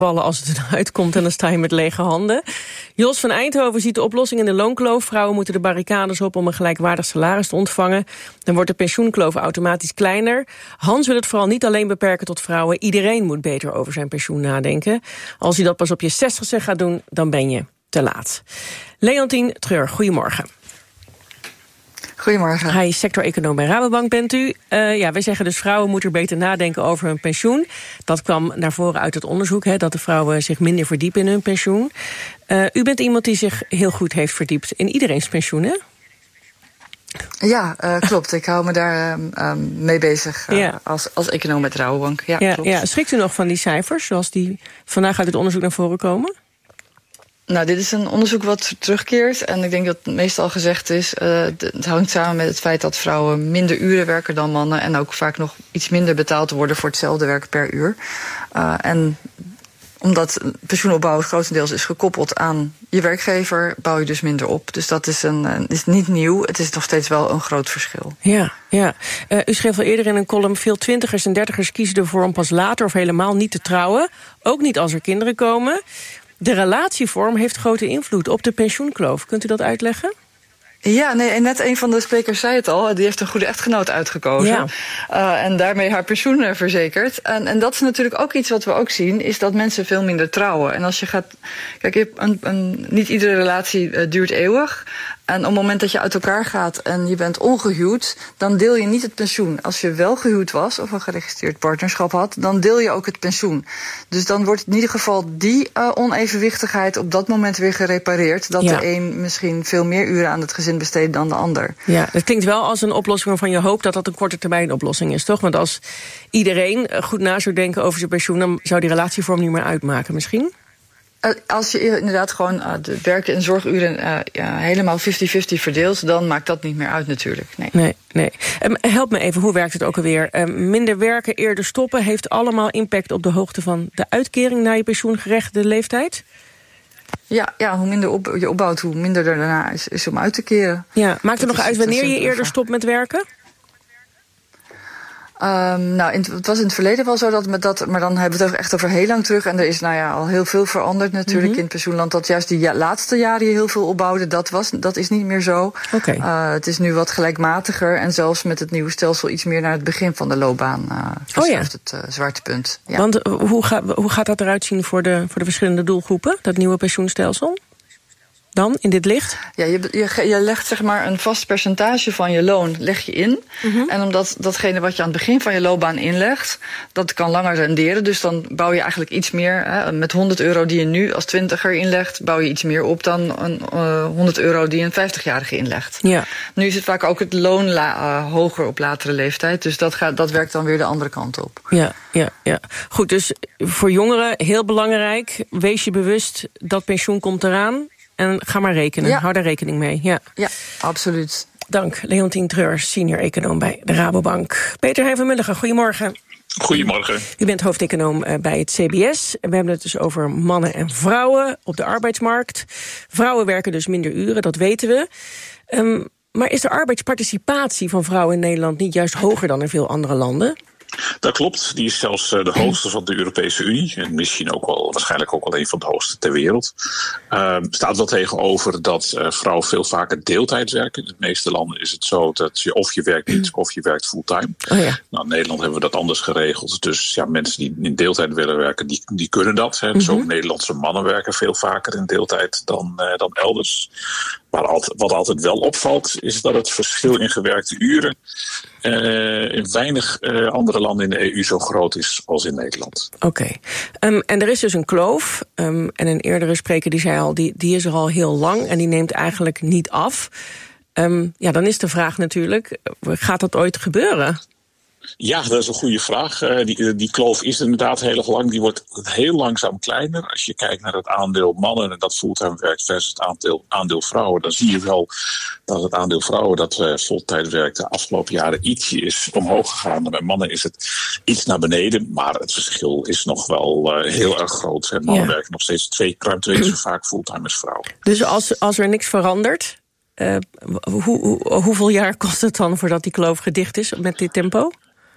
als het eruit komt en dan sta je met lege handen. Jos van Eindhoven ziet de oplossing in de loonkloof. Vrouwen moeten de barricades op om een gelijkwaardig salaris te ontvangen. Dan wordt de pensioenkloof automatisch kleiner. Hans wil het vooral niet alleen beperken tot vrouwen. Iedereen moet beter over zijn pensioen nadenken. Als je dat pas op je 60ste gaat doen, dan ben je te laat. Leontien Treur, goedemorgen. Goedemorgen. Hij is sector-econoom bij Rabobank, bent u. Wij zeggen dus vrouwen moeten beter nadenken over hun pensioen. Dat kwam naar voren uit het onderzoek, dat de vrouwen zich minder verdiepen in hun pensioen. U bent iemand die zich heel goed heeft verdiept in iedereens pensioen, hè? Ja, klopt. Ik hou me daar mee bezig als econoom met Rabobank. Ja, klopt. Ja. Schrikt u nog van die cijfers, zoals die vandaag uit het onderzoek naar voren komen? Nou, dit is een onderzoek wat terugkeert. En ik denk dat het meestal gezegd is, het hangt samen met het feit dat vrouwen minder uren werken dan mannen. En ook vaak nog iets minder betaald worden voor hetzelfde werk per uur. En omdat pensioenopbouw grotendeels is gekoppeld aan je werkgever, bouw je dus minder op. Dus dat is niet nieuw. Het is nog steeds wel een groot verschil. Ja. U schreef al eerder in een column, veel 20ers en 30ers kiezen ervoor om pas later of helemaal niet te trouwen. Ook niet als er kinderen komen. De relatievorm heeft grote invloed op de pensioenkloof. Kunt u dat uitleggen? Ja, nee, en net een van de sprekers zei het al. Die heeft een goede echtgenoot uitgekozen. Ja. En daarmee haar pensioen verzekerd. En dat is natuurlijk ook iets wat we ook zien, is dat mensen veel minder trouwen. En als je gaat... Kijk, niet iedere relatie duurt eeuwig. En op het moment dat je uit elkaar gaat en je bent ongehuwd, dan deel je niet het pensioen. Als je wel gehuwd was of een geregistreerd partnerschap had, dan deel je ook het pensioen. Dus dan wordt in ieder geval die onevenwichtigheid op dat moment weer gerepareerd. Dat de een misschien veel meer uren aan het gezin besteedt dan de ander. Ja, het klinkt wel als een oplossing waarvan je hoopt dat dat een korte termijn oplossing is, toch? Want als iedereen goed na zou denken over zijn pensioen, dan zou die relatievorm niet meer uitmaken misschien? Als je inderdaad gewoon de werk- en zorguren helemaal 50-50 verdeelt, dan maakt dat niet meer uit natuurlijk. Nee. Help me even, hoe werkt het ook alweer? Minder werken, eerder stoppen, heeft allemaal impact op de hoogte van de uitkering naar je pensioengerechtigde leeftijd? Ja, hoe minder je opbouwt, hoe minder er daarna is om uit te keren. Ja, maakt het nog uit wanneer je eerder stopt met werken? Het was in het verleden wel zo, maar dan hebben we het echt over heel lang terug. En er is al heel veel veranderd natuurlijk in het pensioenland. Dat juist die laatste jaren je heel veel opbouwde, dat is niet meer zo. Okay. Het is nu wat gelijkmatiger. En zelfs met het nieuwe stelsel iets meer naar het begin van de loopbaan verschuift het zwaartepunt. Ja. Want hoe gaat dat eruit zien voor de verschillende doelgroepen, dat nieuwe pensioenstelsel? Dan, in dit licht? Ja, je legt zeg maar een vast percentage van je loon leg je in. En omdat datgene wat je aan het begin van je loopbaan inlegt, dat kan langer renderen. Dus dan bouw je eigenlijk iets meer. Met €100 die je nu als 20er inlegt, bouw je iets meer op dan €100 die een 50-jarige inlegt. Ja. Nu is het vaak ook het loon hoger op latere leeftijd. Dus dat werkt dan weer de andere kant op. Ja. Goed, dus voor jongeren heel belangrijk. Wees je bewust dat pensioen komt eraan. En ga maar rekenen. Hou daar rekening mee. Ja, absoluut. Dank, Leontien Treur, senior econoom bij de Rabobank. Peter Hein van Mulligen, goedemorgen. Goedemorgen. U bent hoofdeconoom bij het CBS. We hebben het dus over mannen en vrouwen op de arbeidsmarkt. Vrouwen werken dus minder uren, dat weten we. Maar is de arbeidsparticipatie van vrouwen in Nederland niet juist hoger dan in veel andere landen? Dat klopt, die is zelfs de hoogste van de Europese Unie. En misschien waarschijnlijk ook wel een van de hoogste ter wereld. Staat wel tegenover dat vrouwen veel vaker deeltijd werken. In de meeste landen is het zo dat je of je werkt niet of je werkt fulltime. Oh ja. Nou, in Nederland hebben we dat anders geregeld. Dus mensen die in deeltijd willen werken, die kunnen dat. Hè. Dus ook Nederlandse mannen werken veel vaker in deeltijd dan elders. Maar wat altijd wel opvalt, is dat het verschil in gewerkte uren in weinig andere landen in de EU zo groot is als in Nederland. Oké. En er is dus een kloof. En een eerdere spreker die zei al, die is er al heel lang en die neemt eigenlijk niet af. Dan is de vraag natuurlijk, gaat dat ooit gebeuren? Ja, dat is een goede vraag. Die kloof is inderdaad heel erg lang. Die wordt heel langzaam kleiner. Als je kijkt naar het aandeel mannen en dat fulltime werkt versus het aandeel vrouwen, dan zie je wel dat het aandeel vrouwen dat fulltime werkt de afgelopen jaren ietsje is omhoog gegaan. Bij mannen is het iets naar beneden, maar het verschil is nog wel heel erg groot. Mannen werken nog steeds ruim 2 keer zo vaak fulltime als vrouwen. Dus als er niks verandert, hoeveel jaar kost het dan voordat die kloof gedicht is met dit tempo?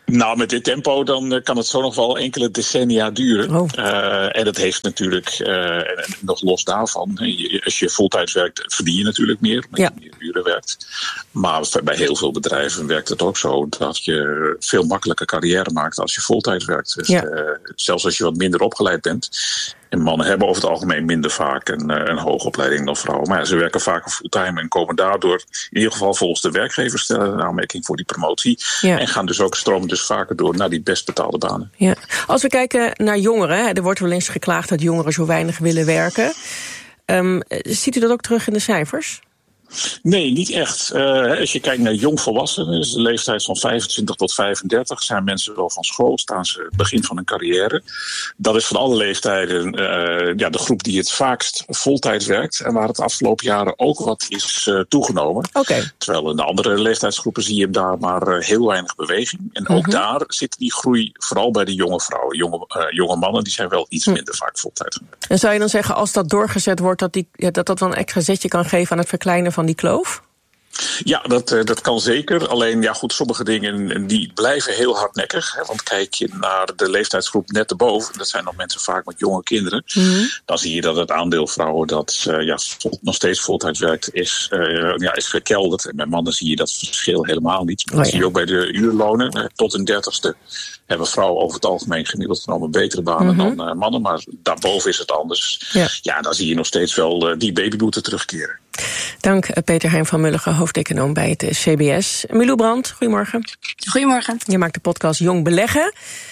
Nou, met dit tempo dan kan het zo nog wel enkele decennia duren. Oh. En dat heeft natuurlijk, en nog los daarvan, als je voltijds werkt, verdien je natuurlijk meer, omdat je meer uren werkt. Maar bij heel veel bedrijven werkt het ook zo dat je veel makkelijker carrière maakt als je voltijds werkt. Dus zelfs als je wat minder opgeleid bent. En mannen hebben over het algemeen minder vaak een hoge opleiding dan vrouwen. Maar ze werken vaker fulltime en komen daardoor, in ieder geval volgens de werkgever, stellen een aanmerking voor die promotie. Ja. En gaan dus ook stromen dus vaker door naar die best betaalde banen. Ja. Als we kijken naar jongeren, er wordt wel eens geklaagd dat jongeren zo weinig willen werken. Ziet u dat ook terug in de cijfers? Nee, niet echt. Als je kijkt naar jongvolwassenen, dus de leeftijd van 25 tot 35, zijn mensen wel van school, staan ze het begin van hun carrière. Dat is van alle leeftijden de groep die het vaakst voltijds werkt en waar het de afgelopen jaren ook wat is toegenomen. Okay. Terwijl in de andere leeftijdsgroepen zie je daar maar heel weinig beweging. En ook daar zit die groei vooral bij de jonge vrouwen. Jonge mannen die zijn wel iets minder vaak voltijds werken. En zou je dan zeggen, als dat doorgezet wordt, dat wel een extra zetje kan geven aan het verkleinen van die kloof? Ja, dat kan zeker. Alleen, sommige dingen die blijven heel hardnekkig. Hè, want kijk je naar de leeftijdsgroep net erboven, dat zijn nog mensen vaak met jonge kinderen. Dan zie je dat het aandeel vrouwen dat nog steeds voltijds werkt is gekelderd. En bij mannen zie je dat verschil helemaal niet. Dat zie je ook bij de uurlonen. Tot een 30ste hebben vrouwen over het algemeen gemiddeld genomen betere banen dan mannen. Maar daarboven is het anders. Ja, dan zie je nog steeds wel die babyboete terugkeren. Dank Peter Hein van Mulligen, hoofdeconoom bij het CBS. Milou Brandt, goedemorgen. Goedemorgen. Je maakt de podcast Jong Beleggen.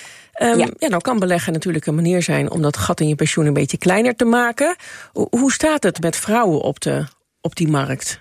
Nou kan beleggen natuurlijk een manier zijn om dat gat in je pensioen een beetje kleiner te maken. Hoe staat het met vrouwen op die markt?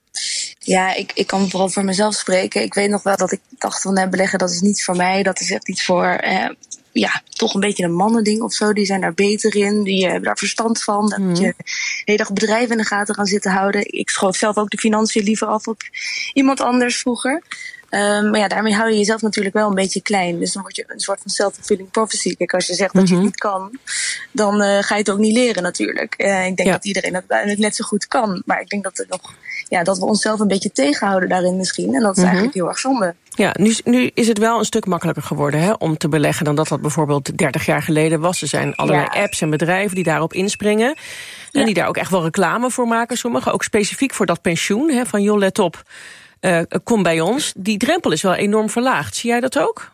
Ja, ik kan vooral voor mezelf spreken. Ik weet nog wel dat ik dacht van beleggen, dat is niet voor mij. Dat is echt iets voor toch een beetje een mannending of zo. Die zijn daar beter in, die hebben daar verstand van. Dan moet je de hele dag bedrijven in de gaten gaan zitten houden. Ik schoof zelf ook de financiën liever af op iemand anders vroeger. Maar daarmee hou je jezelf natuurlijk wel een beetje klein. Dus dan word je een soort van self-fulfilling prophecy. Kijk, als je zegt dat je het niet kan, dan ga je het ook niet leren natuurlijk. Ik denk dat iedereen dat uiteindelijk net zo goed kan. Maar ik denk dat we onszelf een beetje tegenhouden daarin misschien. En dat is eigenlijk heel erg zonde. Ja, nu is het wel een stuk makkelijker geworden om te beleggen dan dat bijvoorbeeld 30 jaar geleden was. Er zijn allerlei apps en bedrijven die daarop inspringen. En die daar ook echt wel reclame voor maken. Sommigen ook specifiek voor dat pensioen. Van joh, let op. Kom bij ons. Die drempel is wel enorm verlaagd. Zie jij dat ook?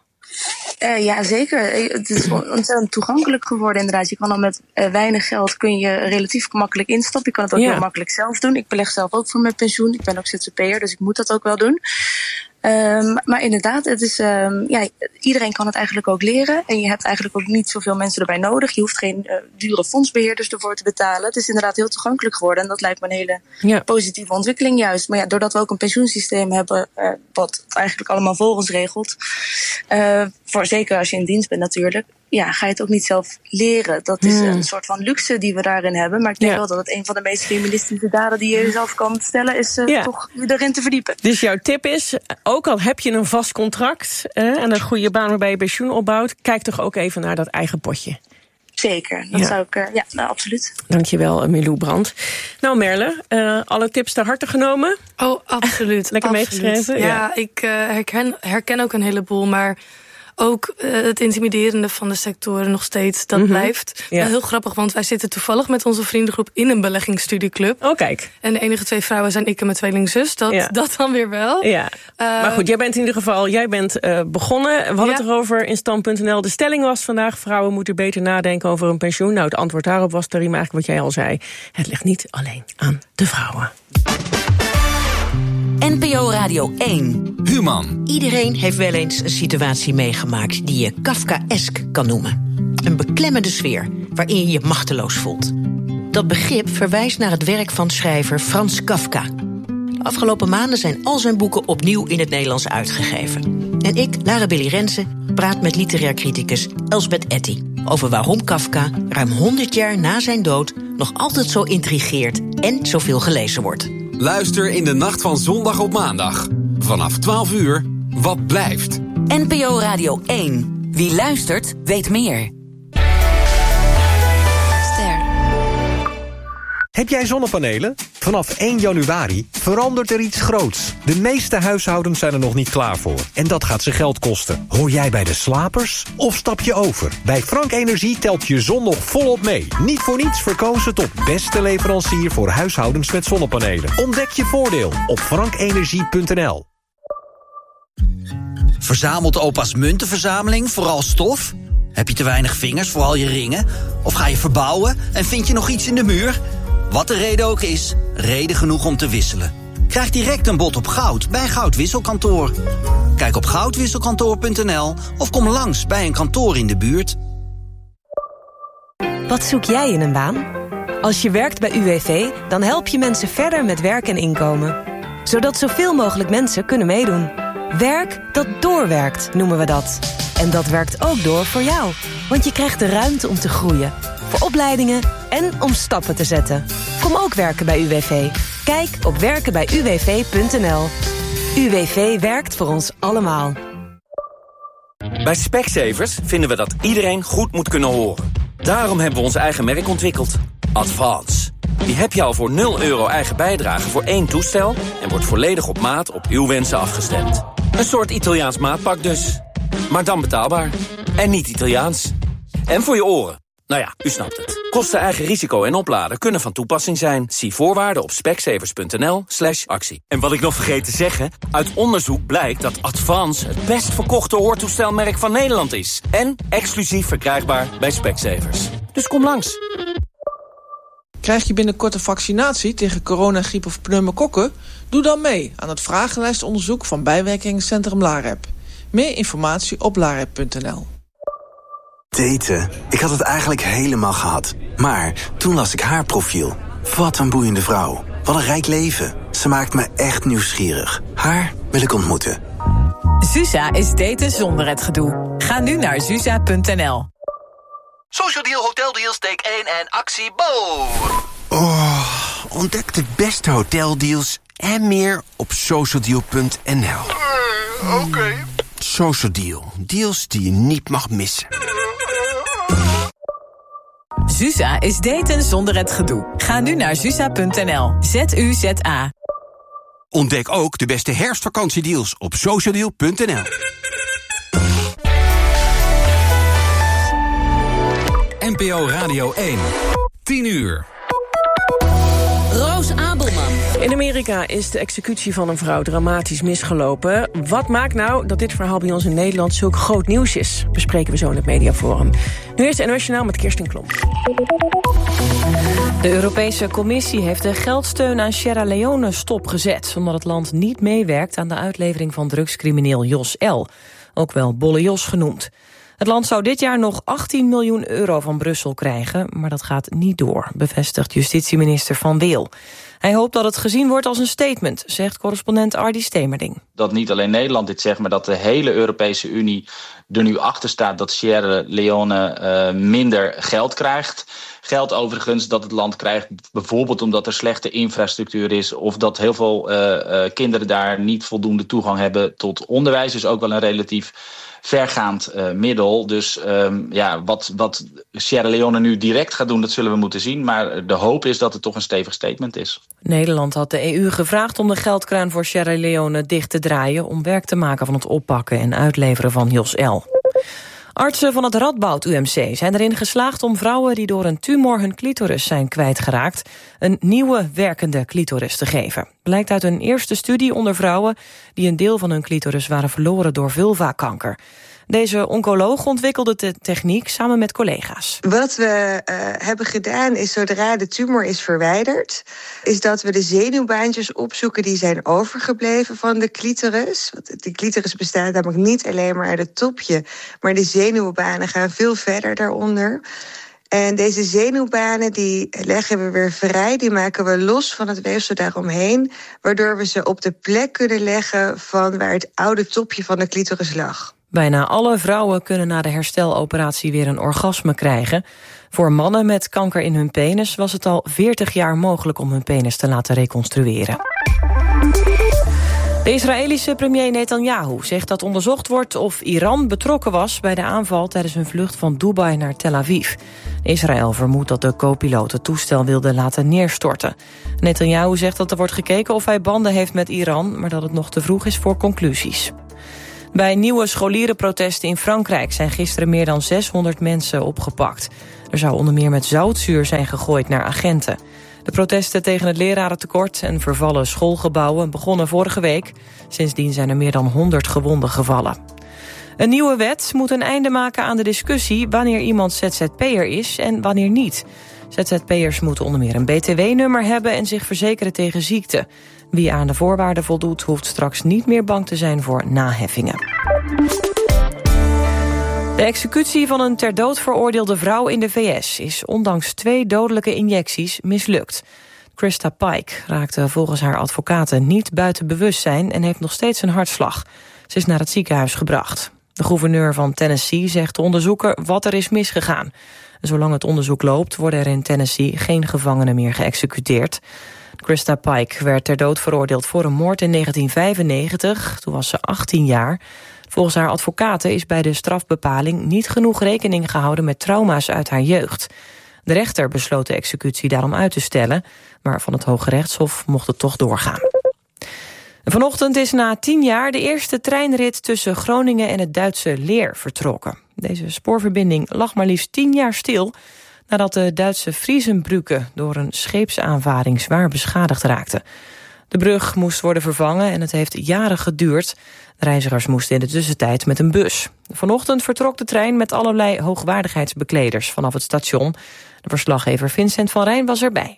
Ja, zeker. Het is ontzettend toegankelijk geworden inderdaad. Je kan dan met weinig geld kun je relatief makkelijk instappen. Je kan het ook heel makkelijk zelf doen. Ik beleg zelf ook voor mijn pensioen. Ik ben ook ZZP'er, dus ik moet dat ook wel doen. Maar inderdaad, het is, iedereen kan het eigenlijk ook leren. En je hebt eigenlijk ook niet zoveel mensen erbij nodig. Je hoeft geen dure fondsbeheerders ervoor te betalen. Het is inderdaad heel toegankelijk geworden. En dat lijkt me een hele positieve ontwikkeling juist. Maar doordat we ook een pensioensysteem hebben wat eigenlijk allemaal voor ons regelt. Zeker als je in dienst bent natuurlijk. Ja, ga je het ook niet zelf leren. Dat is een soort van luxe die we daarin hebben. Maar ik denk wel dat het een van de meest feministische daden die je jezelf kan stellen is toch erin te verdiepen. Dus jouw tip is, ook al heb je een vast contract en een goede baan waarbij je pensioen opbouwt, kijk toch ook even naar dat eigen potje. Zeker, dat zou ik, absoluut. Dankjewel, Milou Brandt. Nou, Merle, alle tips ter harte genomen? Oh, absoluut. Lekker meegeschreven? Ja, ik herken ook een heleboel, maar ook het intimiderende van de sectoren nog steeds, dat blijft. Ja. Heel grappig, want wij zitten toevallig met onze vriendengroep in een beleggingsstudieclub. Oh, kijk. En de enige 2 vrouwen zijn ik en mijn tweelingzus. Dat dan weer wel. Ja. Maar goed, jij bent in ieder geval begonnen. We hadden het erover in Stand.nl. De stelling was vandaag, vrouwen moeten beter nadenken over hun pensioen. Nou, het antwoord daarop was, Tarim, eigenlijk wat jij al zei. Het ligt niet alleen aan de vrouwen. NPO Radio 1. Human. Iedereen heeft wel eens een situatie meegemaakt die je Kafkaesk kan noemen. Een beklemmende sfeer waarin je je machteloos voelt. Dat begrip verwijst naar het werk van schrijver Frans Kafka. De afgelopen maanden zijn al zijn boeken opnieuw in het Nederlands uitgegeven. En ik, Lara Billy Rensen, praat met literair criticus Elsbeth Etty over waarom Kafka ruim 100 jaar na zijn dood nog altijd zo intrigeert en zoveel gelezen wordt. Luister in de nacht van zondag op maandag. Vanaf 12 uur, Wat blijft? NPO Radio 1. Wie luistert, weet meer. Heb jij zonnepanelen? Vanaf 1 januari verandert er iets groots. De meeste huishoudens zijn er nog niet klaar voor. En dat gaat ze geld kosten. Hoor jij bij de slapers of stap je over? Bij Frank Energie telt je zon nog volop mee. Niet voor niets verkozen tot beste leverancier voor huishoudens met zonnepanelen. Ontdek je voordeel op frankenergie.nl. Verzamelt opa's muntenverzameling vooral stof? Heb je te weinig vingers voor al je ringen? Of ga je verbouwen en vind je nog iets in de muur? Wat de reden ook is, reden genoeg om te wisselen. Krijg direct een bod op goud bij Goudwisselkantoor. Kijk op goudwisselkantoor.nl of kom langs bij een kantoor in de buurt. Wat zoek jij in een baan? Als je werkt bij UWV, dan help je mensen verder met werk en inkomen. Zodat zoveel mogelijk mensen kunnen meedoen. Werk dat doorwerkt, noemen we dat. En dat werkt ook door voor jou. Want je krijgt de ruimte om te groeien. Voor opleidingen en om stappen te zetten. Kom ook werken bij UWV. Kijk op werkenbijuwv.nl. UWV werkt voor ons allemaal. Bij Specsavers vinden we dat iedereen goed moet kunnen horen. Daarom hebben we ons eigen merk ontwikkeld. Advance. Die heb je al voor €0 eigen bijdrage voor 1 toestel... en wordt volledig op maat op uw wensen afgestemd. Een soort Italiaans maatpak dus. Maar dan betaalbaar. En niet Italiaans. En voor je oren. Nou ja, u snapt het. Kosten, eigen risico en opladen kunnen van toepassing zijn. Zie voorwaarden op specsavers.nl/actie. En wat ik nog vergeet te zeggen... uit onderzoek blijkt dat Advance het best verkochte hoortoestelmerk van Nederland is. En exclusief verkrijgbaar bij Specsavers. Dus kom langs. Krijg je binnenkort een vaccinatie tegen corona, griep of pneumokokken? Doe dan mee aan het vragenlijstonderzoek van bijwerkingencentrum LAREP. Meer informatie op larep.nl. Daten. Ik had het eigenlijk helemaal gehad. Maar toen las ik haar profiel. Wat een boeiende vrouw. Wat een rijk leven. Ze maakt me echt nieuwsgierig. Haar wil ik ontmoeten. Zuza is daten zonder het gedoe. Ga nu naar zuza.nl. Social Deal, Hotel Deals, take 1 en actie Bo. Oh, ontdek de beste hoteldeals en meer op socialdeal.nl. Oké. Social Deal. Deals die je niet mag missen. Zuza is daten zonder het gedoe. Ga nu naar zuza.nl. ZUZA. Ontdek ook de beste herfstvakantiedeals op socialdeal.nl. NPO Radio 1. 10 uur. Roos Abelman. In Amerika is de executie van een vrouw dramatisch misgelopen. Wat maakt nou dat dit verhaal bij ons in Nederland zulk groot nieuws is? Bespreken we zo in het Mediaforum. Nu eerst NOS Journaal met Kirsten Klomp. De Europese Commissie heeft de geldsteun aan Sierra Leone stopgezet, omdat het land niet meewerkt aan de uitlevering van drugscrimineel Jos L., ook wel Bolle Jos genoemd. Het land zou dit jaar nog 18 miljoen euro van Brussel krijgen, maar dat gaat niet door, bevestigt justitieminister Van Weel. Hij hoopt dat het gezien wordt als een statement, zegt correspondent Ardy Stemerding. Dat niet alleen Nederland dit zegt, maar dat de hele Europese Unie er nu achter staat dat Sierra Leone minder geld krijgt. Geld overigens dat het land krijgt bijvoorbeeld omdat er slechte infrastructuur is, of dat heel veel kinderen daar niet voldoende toegang hebben tot onderwijs. Dus ook wel een relatief vergaand middel. Dus wat Sierra Leone nu direct gaat doen, dat zullen we moeten zien. Maar de hoop is dat het toch een stevig statement is. Nederland had de EU gevraagd om de geldkraan voor Sierra Leone dicht te draaien, om werk te maken van het oppakken en uitleveren van Jos L. Artsen van het Radboud UMC zijn erin geslaagd om vrouwen die door een tumor hun clitoris zijn kwijtgeraakt een nieuwe werkende clitoris te geven. Blijkt uit een eerste studie onder vrouwen die een deel van hun clitoris waren verloren door vulvakanker. Deze oncoloog ontwikkelde de techniek samen met collega's. Wat we hebben gedaan is, zodra de tumor is verwijderd, is dat we de zenuwbaantjes opzoeken die zijn overgebleven van de clitoris. Want de clitoris bestaat namelijk niet alleen maar uit het topje, maar de zenuwbanen gaan veel verder daaronder. En deze zenuwbanen die leggen we weer vrij, die maken we los van het weefsel daaromheen, waardoor we ze op de plek kunnen leggen van waar het oude topje van de clitoris lag. Bijna alle vrouwen kunnen na de hersteloperatie weer een orgasme krijgen. Voor mannen met kanker in hun penis was het al 40 jaar mogelijk om hun penis te laten reconstrueren. De Israëlische premier Netanyahu zegt dat onderzocht wordt of Iran betrokken was bij de aanval tijdens een vlucht van Dubai naar Tel Aviv. Israël vermoedt dat de co-piloot het toestel wilde laten neerstorten. Netanyahu zegt dat er wordt gekeken of hij banden heeft met Iran, maar dat het nog te vroeg is voor conclusies. Bij nieuwe scholierenprotesten in Frankrijk zijn gisteren meer dan 600 mensen opgepakt. Er zou onder meer met zoutzuur zijn gegooid naar agenten. De protesten tegen het lerarentekort en vervallen schoolgebouwen begonnen vorige week. Sindsdien zijn er meer dan 100 gewonden gevallen. Een nieuwe wet moet een einde maken aan de discussie wanneer iemand ZZP'er is en wanneer niet. ZZP'ers moeten onder meer een BTW-nummer hebben en zich verzekeren tegen ziekte. Wie aan de voorwaarden voldoet, hoeft straks niet meer bang te zijn voor naheffingen. De executie van een ter dood veroordeelde vrouw in de VS is ondanks 2 dodelijke injecties mislukt. Krista Pike raakte volgens haar advocaten niet buiten bewustzijn en heeft nog steeds een hartslag. Ze is naar het ziekenhuis gebracht. De gouverneur van Tennessee zegt te onderzoeken wat er is misgegaan. Zolang het onderzoek loopt, worden er in Tennessee geen gevangenen meer geëxecuteerd. Krista Pike werd ter dood veroordeeld voor een moord in 1995. Toen was ze 18 jaar. Volgens haar advocaten is bij de strafbepaling niet genoeg rekening gehouden met trauma's uit haar jeugd. De rechter besloot de executie daarom uit te stellen, maar van het Hoge Rechtshof mocht het toch doorgaan. Vanochtend is na 10 jaar de eerste treinrit tussen Groningen en het Duitse Leer vertrokken. Deze spoorverbinding lag maar liefst 10 jaar stil nadat de Duitse Friesenbrücke door een scheepsaanvaring zwaar beschadigd raakte. De brug moest worden vervangen en het heeft jaren geduurd. De reizigers moesten in de tussentijd met een bus. Vanochtend vertrok de trein met allerlei hoogwaardigheidsbekleders vanaf het station. De verslaggever Vincent van Rijn was erbij.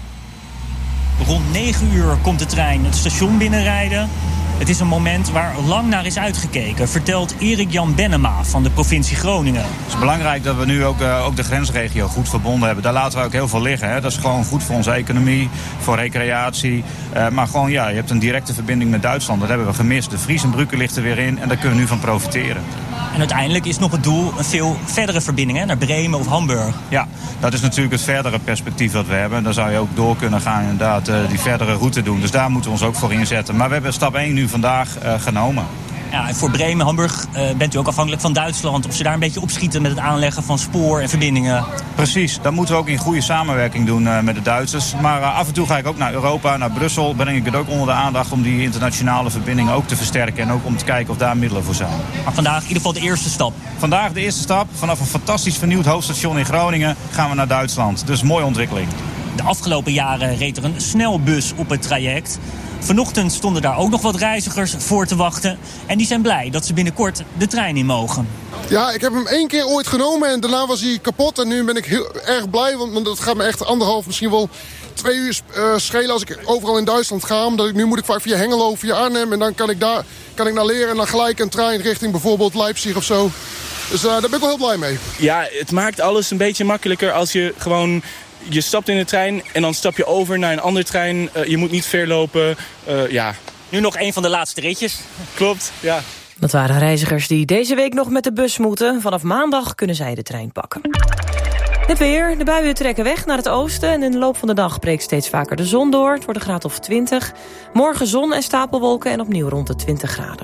Rond 9 uur komt de trein het station binnenrijden. Het is een moment waar lang naar is uitgekeken, vertelt Erik-Jan Bennema van de provincie Groningen. Het is belangrijk dat we nu ook de grensregio goed verbonden hebben. Daar laten we ook heel veel liggen. Hè. Dat is gewoon goed voor onze economie, voor recreatie. Maar gewoon, ja, je hebt een directe verbinding met Duitsland. Dat hebben we gemist. De Friesenbrücke ligt er weer in en daar kunnen we nu van profiteren. En uiteindelijk is nog het doel een veel verdere verbinding, hè, naar Bremen of Hamburg. Ja, dat is natuurlijk het verdere perspectief dat we hebben. Dan zou je ook door kunnen gaan inderdaad die verdere route doen. Dus daar moeten we ons ook voor inzetten. Maar we hebben stap 1 nu vandaag genomen. Ja, en voor Bremen, Hamburg bent u ook afhankelijk van Duitsland. Of ze daar een beetje opschieten met het aanleggen van spoor en verbindingen. Precies, dat moeten we ook in goede samenwerking doen met de Duitsers. Maar af en toe ga ik ook naar Europa, naar Brussel. Breng ik het ook onder de aandacht om die internationale verbindingen ook te versterken. En ook om te kijken of daar middelen voor zijn. Maar vandaag in ieder geval de eerste stap. Vandaag de eerste stap. Vanaf een fantastisch vernieuwd hoofdstation in Groningen gaan we naar Duitsland. Dus mooie ontwikkeling. De afgelopen jaren reed er een snelbus op het traject. Vanochtend stonden daar ook nog wat reizigers voor te wachten. En die zijn blij dat ze binnenkort de trein in mogen. Ja, ik heb hem 1 keer ooit genomen en daarna was hij kapot. En nu ben ik heel erg blij, want dat gaat me echt 1,5, misschien wel 2 uur schelen als ik overal in Duitsland ga. Omdat nu moet ik vaak via Hengelo, via Arnhem en dan kan ik naar Leer en dan gelijk een trein richting bijvoorbeeld Leipzig of zo. Dus daar ben ik wel heel blij mee. Ja, het maakt alles een beetje makkelijker als je gewoon... Je stapt in de trein en dan stap je over naar een andere trein. Je moet niet ver lopen. Ja. Nu nog een van de laatste ritjes. Klopt, ja. Dat waren reizigers die deze week nog met de bus moeten. Vanaf maandag kunnen zij de trein pakken. Het weer. De buien trekken weg naar het oosten. En in de loop van de dag breekt steeds vaker de zon door. Het wordt een graad of 20. Morgen zon en stapelwolken en opnieuw rond de 20 graden.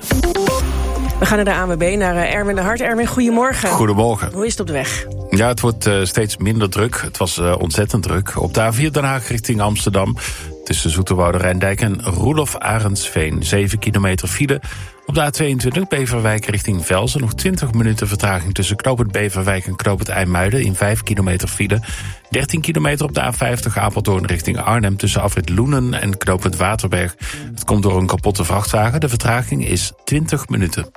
We gaan naar de ANWB, naar Erwin de Hart. Erwin, goedemorgen. Goedemorgen. Hoe is het op de weg? Ja, het wordt steeds minder druk. Het was ontzettend druk. Op de A4 Den Haag richting Amsterdam. Tussen Zoeterwoude Rijndijk en Roelof Arendsveen. 7 kilometer file. Op de A22 Beverwijk richting Velzen. Nog 20 minuten vertraging tussen knooppunt Beverwijk en knooppunt IJmuiden. In 5 kilometer file. 13 kilometer op de A50 Apeldoorn richting Arnhem. Tussen afrit Loenen en knooppunt Waterberg. Het komt door een kapotte vrachtwagen. De vertraging is 20 minuten.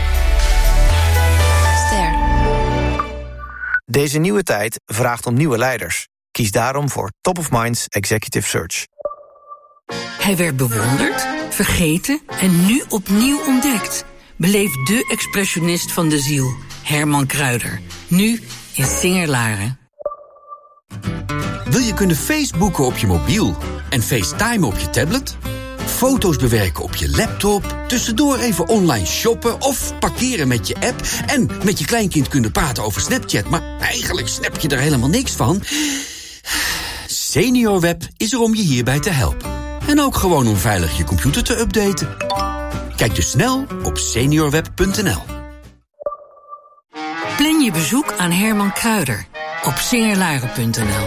Deze nieuwe tijd vraagt om nieuwe leiders. Kies daarom voor Top of Minds Executive Search. Hij werd bewonderd, vergeten en nu opnieuw ontdekt. Beleef de expressionist van de ziel, Herman Kruijder. Nu in Singer-Laren. Wil je kunnen Facebooken op je mobiel en FaceTime op je tablet? Foto's bewerken op je laptop, tussendoor even online shoppen of parkeren met je app en met je kleinkind kunnen praten over Snapchat, maar eigenlijk snap je er helemaal niks van? SeniorWeb is er om je hierbij te helpen. En ook gewoon om veilig je computer te updaten. Kijk dus snel op seniorweb.nl. Plan je bezoek aan Herman Kruider op singerlaren.nl.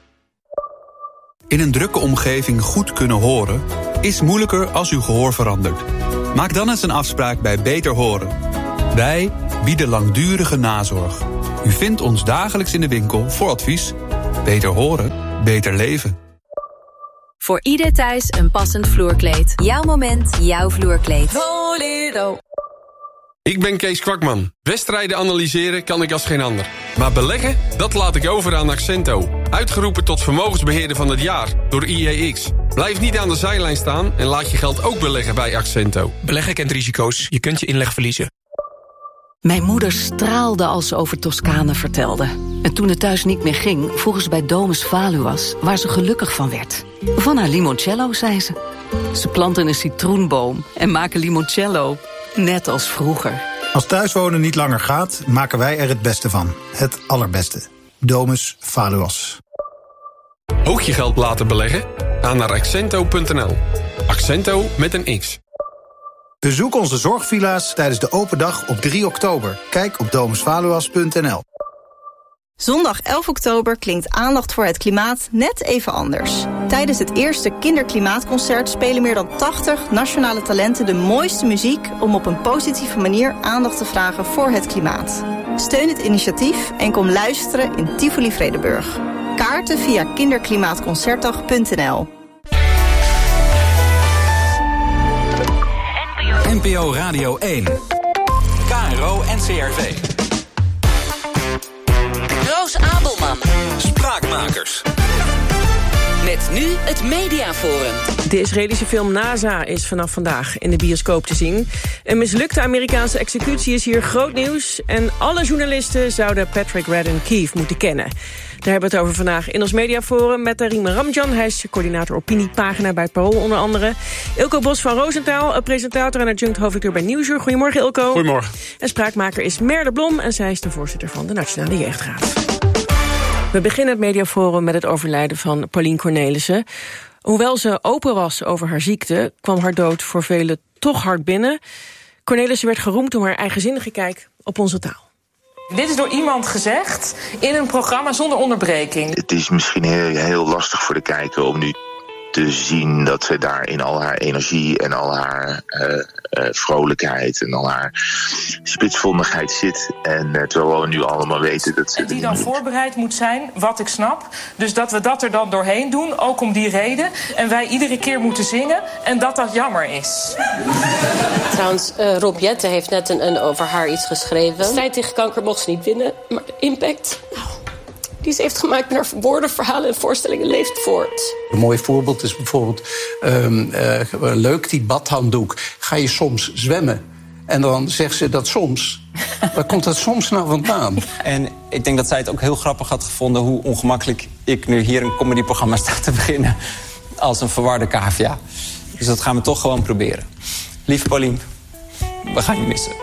In een drukke omgeving goed kunnen horen is moeilijker als uw gehoor verandert. Maak dan eens een afspraak bij Beter Horen. Wij bieden langdurige nazorg. U vindt ons dagelijks in de winkel voor advies. Beter horen, beter leven. Voor ieder thuis een passend vloerkleed. Jouw moment, jouw vloerkleed. Volero. Ik ben Kees Kwakman. Wedstrijden analyseren kan ik als geen ander. Maar beleggen, dat laat ik over aan Accento. Uitgeroepen tot vermogensbeheerder van het jaar door IEX. Blijf niet aan de zijlijn staan en laat je geld ook beleggen bij Accento. Beleggen kent risico's. Je kunt je inleg verliezen. Mijn moeder straalde als ze over Toscane vertelde. En toen het thuis niet meer ging, vroeg ze bij Domus Valuas waar ze gelukkig van werd. Van haar limoncello, zei ze. Ze planten een citroenboom en maken limoncello, net als vroeger. Als thuiswonen niet langer gaat, maken wij er het beste van. Het allerbeste. Domus Valuas. Ook je geld laten beleggen? Ga naar Accento.nl. Accento met een X. Bezoek onze zorgvilla's tijdens de open dag op 3 oktober. Kijk op domusvaluas.nl. Zondag 11 oktober klinkt aandacht voor het klimaat net even anders. Tijdens het eerste Kinderklimaatconcert spelen meer dan 80 nationale talenten de mooiste muziek om op een positieve manier aandacht te vragen voor het klimaat. Steun het initiatief en kom luisteren in Tivoli Vredenburg. Kaarten via kinderklimaatconcertdag.nl. NPO Radio 1. KRO NCRV. Roos Abelman. Spraakmakers. Met nu het Mediaforum. De Israëlische film NASA is vanaf vandaag in de bioscoop te zien. Een mislukte Amerikaanse executie is hier groot nieuws. En alle journalisten zouden Patrick Radden Keefe moeten kennen. Daar hebben we het over vandaag in ons Mediaforum met Rima Ramjan. Hij is coördinator opiniepagina bij het Parool onder andere. Ilko Bos van Roosentaal, presentator en adjunct hoofdredacteur bij Nieuwsuur. Goedemorgen Ilko. Goedemorgen. En spraakmaker is Merle Blom en zij is de voorzitter van de Nationale Jeugdraad. We beginnen het Mediaforum met het overlijden van Pauline Cornelissen. Hoewel ze open was over haar ziekte, kwam haar dood voor velen toch hard binnen. Cornelissen werd geroemd om haar eigenzinnige kijk op onze taal. Dit is door iemand gezegd in een programma zonder onderbreking. Het is misschien heel lastig voor de kijker om nu te zien dat ze daar in al haar energie en al haar vrolijkheid en al haar spitsvondigheid zit. En terwijl we nu allemaal weten dat ze... En die dan voorbereid moet zijn, wat ik snap. Dus dat we dat er dan doorheen doen, ook om die reden. En wij iedere keer moeten zingen en dat jammer is. Trouwens, Rob Jetten heeft net een over haar iets geschreven. De strijd tegen kanker mocht ze niet winnen, maar de impact... die ze heeft gemaakt met haar woorden, verhalen en voorstellingen leeft voort. Een mooi voorbeeld is bijvoorbeeld leuk, die badhanddoek. Ga je soms zwemmen? En dan zegt ze dat soms. Waar komt dat soms nou vandaan? En ik denk dat zij het ook heel grappig had gevonden hoe ongemakkelijk ik nu hier een comedyprogramma sta te beginnen als een verwarde cavia. Dus dat gaan we toch gewoon proberen. Lieve Pauline, we gaan je missen.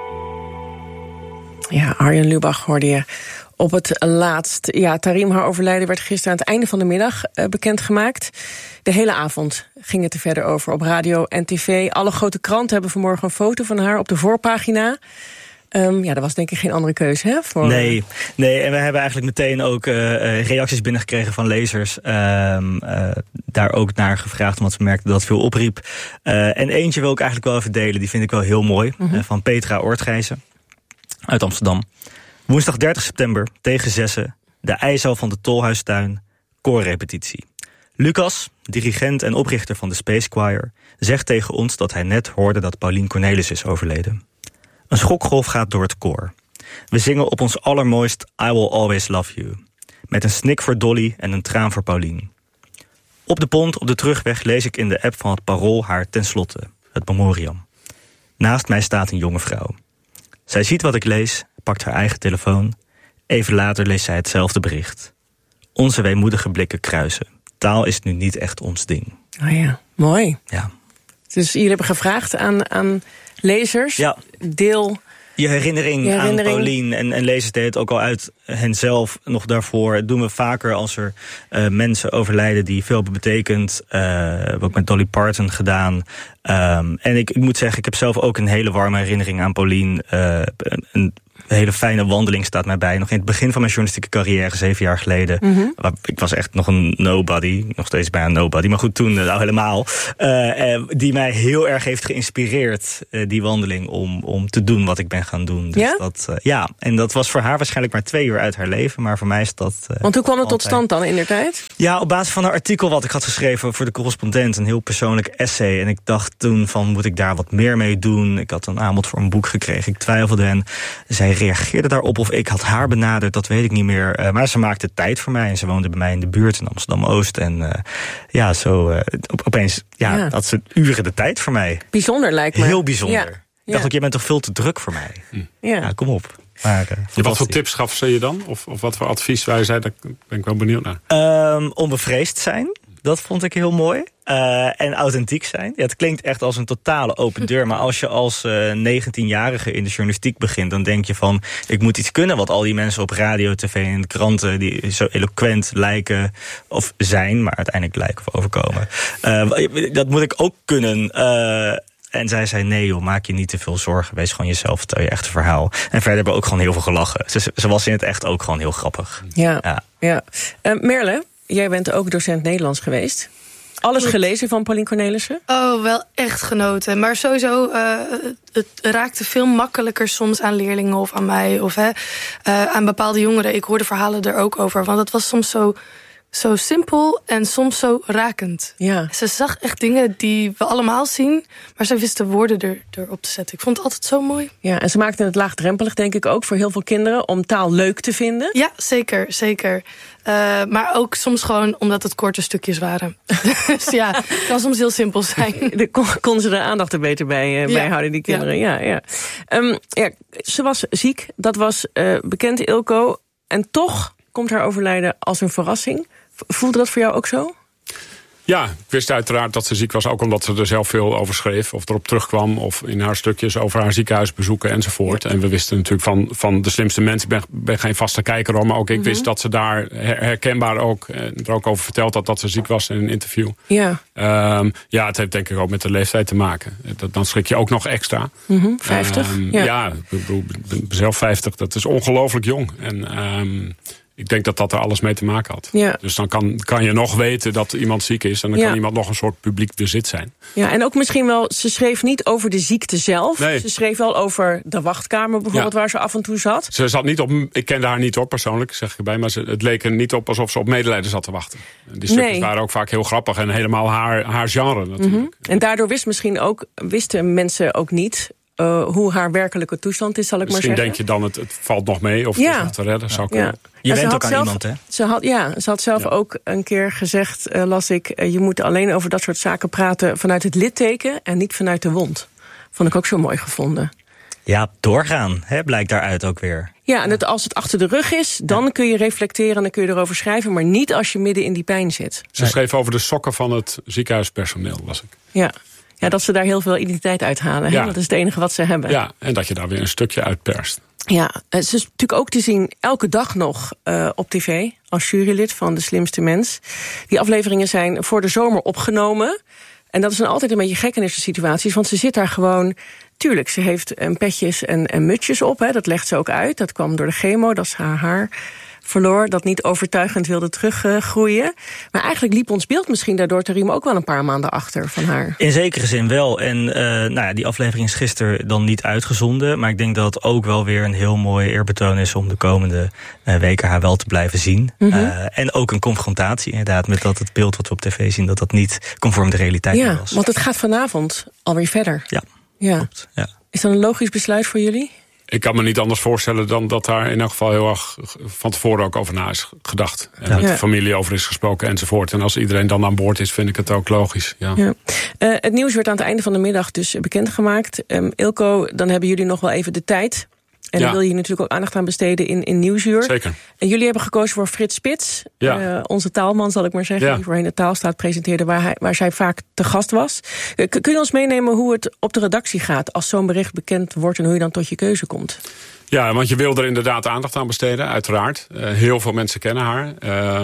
Ja, Arjen Lubach hoorde je op het laatst. Ja, Tarim, haar overlijden werd gisteren aan het einde van de middag bekendgemaakt. De hele avond ging het er verder over op radio en tv. Alle grote kranten hebben vanmorgen een foto van haar op de voorpagina. Ja, dat was denk ik geen andere keuze, hè? Voor... Nee, en we hebben eigenlijk meteen ook reacties binnengekregen van lezers. Daar ook naar gevraagd, omdat we merkten dat het veel opriep. En eentje wil ik eigenlijk wel even delen, die vind ik wel heel mooi. Van Petra Oortgijzen uit Amsterdam. Woensdag 30 september, tegen 6:00, de ijszaal van de Tolhuistuin, koorrepetitie. Lucas, dirigent en oprichter van de Space Choir, zegt tegen ons dat hij net hoorde dat Pauline Cornelissen is overleden. Een schokgolf gaat door het koor. We zingen op ons allermooist I Will Always Love You. Met een snik voor Dolly en een traan voor Pauline. Op de pont op de terugweg lees ik in de app van het Parool haar tenslotte, het memoriam. Naast mij staat een jonge vrouw. Zij ziet wat ik lees, pakt haar eigen telefoon. Even later leest zij hetzelfde bericht. Onze weemoedige blikken kruisen. Taal is nu niet echt ons ding. Oh ja, mooi. Ja. Dus jullie hebben gevraagd aan lezers. Ja. Deel Je herinnering aan Paulien en lezers deed het ook al uit henzelf nog daarvoor. Dat doen we vaker als er mensen overlijden die veel hebben betekend. Heb ook met Dolly Parton gedaan. En ik moet zeggen, ik heb zelf ook een hele warme herinnering aan Paulien. Een hele fijne wandeling staat mij bij. Nog in het begin van mijn journalistieke carrière, 7 jaar geleden. Mm-hmm. Ik was echt nog een nobody. Nog steeds bijna een nobody. Maar goed, toen al helemaal. Die mij heel erg heeft geïnspireerd, die wandeling, om te doen wat ik ben gaan doen. Dus en dat was voor haar waarschijnlijk maar 2 uur uit haar leven. Maar voor mij is dat... Want hoe kwam het tot stand dan in der tijd? Ja, op basis van een artikel wat ik had geschreven voor de Correspondent. Een heel persoonlijk essay. En ik dacht toen van, moet ik daar wat meer mee doen? Ik had een aanbod voor een boek gekregen. Ik twijfelde en zij reageerde daarop of ik had haar benaderd, dat weet ik niet meer. Maar ze maakte tijd voor mij en ze woonde bij mij in de buurt in Amsterdam-Oost. En opeens had ze uren de tijd voor mij. Bijzonder lijkt me. Heel bijzonder. Ik dacht ook, je bent toch veel te druk voor mij? Ja, kom op. Maar, wat voor tips gaf ze je dan? Of wat voor advies waar je zei, daar ben ik wel benieuwd naar. Onbevreesd zijn. Dat vond ik heel mooi. En authentiek zijn. Ja, het klinkt echt als een totale open deur. Maar als je als 19-jarige in de journalistiek begint, dan denk je van, ik moet iets kunnen wat al die mensen op radio, tv en de kranten, die zo eloquent lijken of zijn, maar uiteindelijk lijken of overkomen. Dat moet ik ook kunnen. En zij zei, nee joh, maak je niet te veel zorgen. Wees gewoon jezelf, vertel je echte verhaal. En verder hebben we ook gewoon heel veel gelachen. Ze was in het echt ook gewoon heel grappig. Ja. Merle, jij bent ook docent Nederlands geweest. Alles gelezen van Paulien Cornelissen? Oh, wel echt genoten. Maar sowieso, het raakte veel makkelijker soms aan leerlingen of aan mij. Of aan bepaalde jongeren. Ik hoorde verhalen er ook over. Want het was soms zo simpel en soms zo rakend. Ja. Ze zag echt dingen die we allemaal zien, maar ze wist de woorden erop te zetten. Ik vond het altijd zo mooi. Ja, en ze maakte het laagdrempelig, denk ik ook, voor heel veel kinderen om taal leuk te vinden. Ja, zeker. Maar ook soms gewoon omdat het korte stukjes waren. Dus ja, het kan soms heel simpel zijn. Kon ze de aandacht er beter bij houden, die kinderen. Ja. Ze was ziek, dat was bekend, Ilko. En toch komt haar overlijden als een verrassing. Voelde dat voor jou ook zo? Ja, ik wist uiteraard dat ze ziek was, ook omdat ze er zelf veel over schreef, of erop terugkwam, of in haar stukjes over haar ziekenhuisbezoeken enzovoort. Ja. En we wisten natuurlijk van De Slimste Mens, ik ben geen vaste kijker hoor, maar ook ik wist dat ze daar herkenbaar ook, er ook over verteld had dat ze ziek was in een interview. Ja. Het heeft denk ik ook met de leeftijd te maken. Dan schrik je ook nog extra. 50? Ja, ik ben zelf 50, dat is ongelooflijk jong. En ik denk dat er alles mee te maken had. Ja. Dus dan kan je nog weten dat iemand ziek is. En dan kan iemand nog een soort publiek bezit zijn. Ja, en ook misschien wel, ze schreef niet over de ziekte zelf. Nee. Ze schreef wel over de wachtkamer bijvoorbeeld, waar ze af en toe zat. Ze zat niet op, ik kende haar niet op persoonlijk, zeg ik erbij. Maar het leek er niet op alsof ze op medelijden zat te wachten. Die stukjes waren ook vaak heel grappig en helemaal haar genre natuurlijk. En daardoor wisten mensen ook niet hoe haar werkelijke toestand is, zal ik misschien maar zeggen. Misschien denk je dan, het valt nog mee of het is nog te redden. Zou kunnen. Je bent ook aan iemand, hè? Ze had zelf ook een keer gezegd, las ik, je moet alleen over dat soort zaken praten vanuit het litteken en niet vanuit de wond. Vond ik ook zo mooi gevonden. Ja, doorgaan, blijkt daaruit ook weer. Ja, en als het achter de rug is, dan kun je reflecteren en dan kun je erover schrijven, maar niet als je midden in die pijn zit. Ze schreef over de sokken van het ziekenhuispersoneel, las ik. Ja, dat ze daar heel veel identiteit uithalen. Ja. Dat is het enige wat ze hebben. Ja, en dat je daar weer een stukje uitperst. Ja, ze is natuurlijk ook te zien elke dag nog op tv als jurylid van De Slimste Mens. Die afleveringen zijn voor de zomer opgenomen. En dat is dan altijd een beetje gek in deze situaties, want ze zit daar gewoon. Tuurlijk, ze heeft petjes en mutsjes op, dat legt ze ook uit. Dat kwam door de chemo, dat is haar haar verloor, dat niet overtuigend wilde teruggroeien. Maar eigenlijk liep ons beeld misschien daardoor te riemen ook wel een paar maanden achter van haar. In zekere zin wel. En die aflevering is gisteren dan niet uitgezonden. Maar ik denk dat het ook wel weer een heel mooi eerbetoon is om de komende weken haar wel te blijven zien. En ook een confrontatie inderdaad met dat het beeld wat we op tv zien, dat niet conform de realiteit was. Want het gaat vanavond alweer verder. Ja. Klopt. Ja. Is dat een logisch besluit voor jullie? Ik kan me niet anders voorstellen dan dat daar in elk geval heel erg van tevoren ook over na is gedacht. En met de familie over is gesproken enzovoort. En als iedereen dan aan boord is, vind ik het ook logisch. Ja. Het nieuws werd aan het einde van de middag dus bekendgemaakt. Ilko, dan hebben jullie nog wel even de tijd En daar wil je natuurlijk ook aandacht aan besteden in Nieuwsuur. Zeker. En jullie hebben gekozen voor Frits Spits. Onze taalman, zal ik maar zeggen. Die voorheen de Taalstaat presenteerde, waar zij vaak te gast was. Kun je ons meenemen hoe het op de redactie gaat als zo'n bericht bekend wordt en hoe je dan tot je keuze komt? Ja, want je wil er inderdaad aandacht aan besteden, uiteraard. Heel veel mensen kennen haar.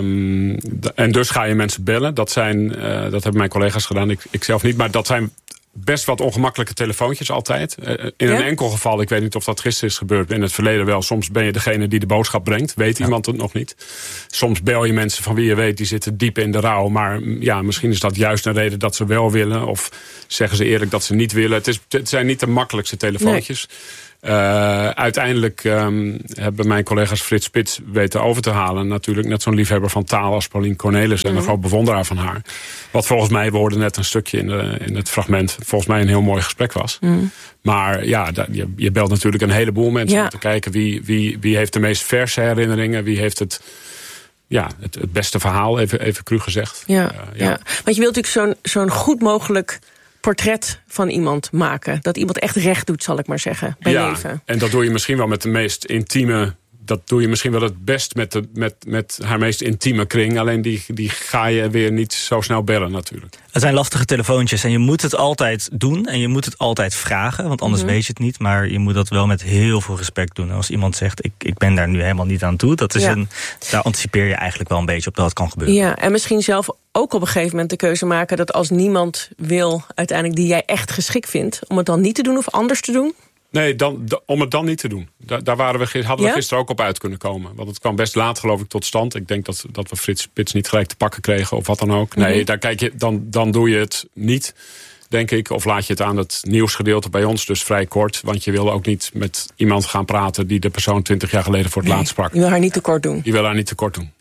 En dus ga je mensen bellen. Dat hebben mijn collega's gedaan, ik zelf niet. Maar dat zijn best wat ongemakkelijke telefoontjes altijd. In een enkel geval, ik weet niet of dat gisteren is gebeurd, in het verleden wel. Soms ben je degene die de boodschap brengt. Weet iemand het nog niet. Soms bel je mensen van wie je weet, die zitten diep in de rouw. Maar ja, misschien is dat juist een reden dat ze wel willen. Of zeggen ze eerlijk dat ze niet willen. Het zijn niet de makkelijkste telefoontjes. Nee. Uiteindelijk hebben mijn collega's Frits Spits weten over te halen. Natuurlijk net zo'n liefhebber van taal als Paulien Cornelis. En een groot bewonderaar van haar. Wat volgens mij, we hoorden net een stukje in het fragment, volgens mij een heel mooi gesprek was. Maar ja, je belt natuurlijk een heleboel mensen om te kijken wie heeft de meest verse herinneringen. Wie heeft het beste verhaal, even cru gezegd. Ja. Want je wilt natuurlijk zo'n goed mogelijk portret van iemand maken. Dat iemand echt recht doet, zal ik maar zeggen, bij leven. En dat doe je misschien wel met de meest intieme. Dat doe je misschien wel het best met haar meest intieme kring. Alleen die ga je weer niet zo snel bellen natuurlijk. Het zijn lastige telefoontjes en je moet het altijd doen. En je moet het altijd vragen, want anders weet je het niet. Maar je moet dat wel met heel veel respect doen. Als iemand zegt, ik ben daar nu helemaal niet aan toe. Dat is daar anticipeer je eigenlijk wel een beetje op dat het kan gebeuren. Ja, en misschien zelf ook op een gegeven moment de keuze maken dat als niemand wil uiteindelijk die jij echt geschikt vindt, om het dan niet te doen of anders te doen? Nee, om het dan niet te doen. Daar hadden we gisteren ook op uit kunnen komen. Want het kwam best laat, geloof ik, tot stand. Ik denk dat we Frits Spits niet gelijk te pakken kregen of wat dan ook. Nee, daar kijk je, dan doe je het niet, denk ik. Of laat je het aan het nieuwsgedeelte bij ons, dus vrij kort. Want je wil ook niet met iemand gaan praten die de persoon 20 jaar geleden voor het laatst sprak. Je wil haar niet tekort doen. Je wil haar niet tekort doen.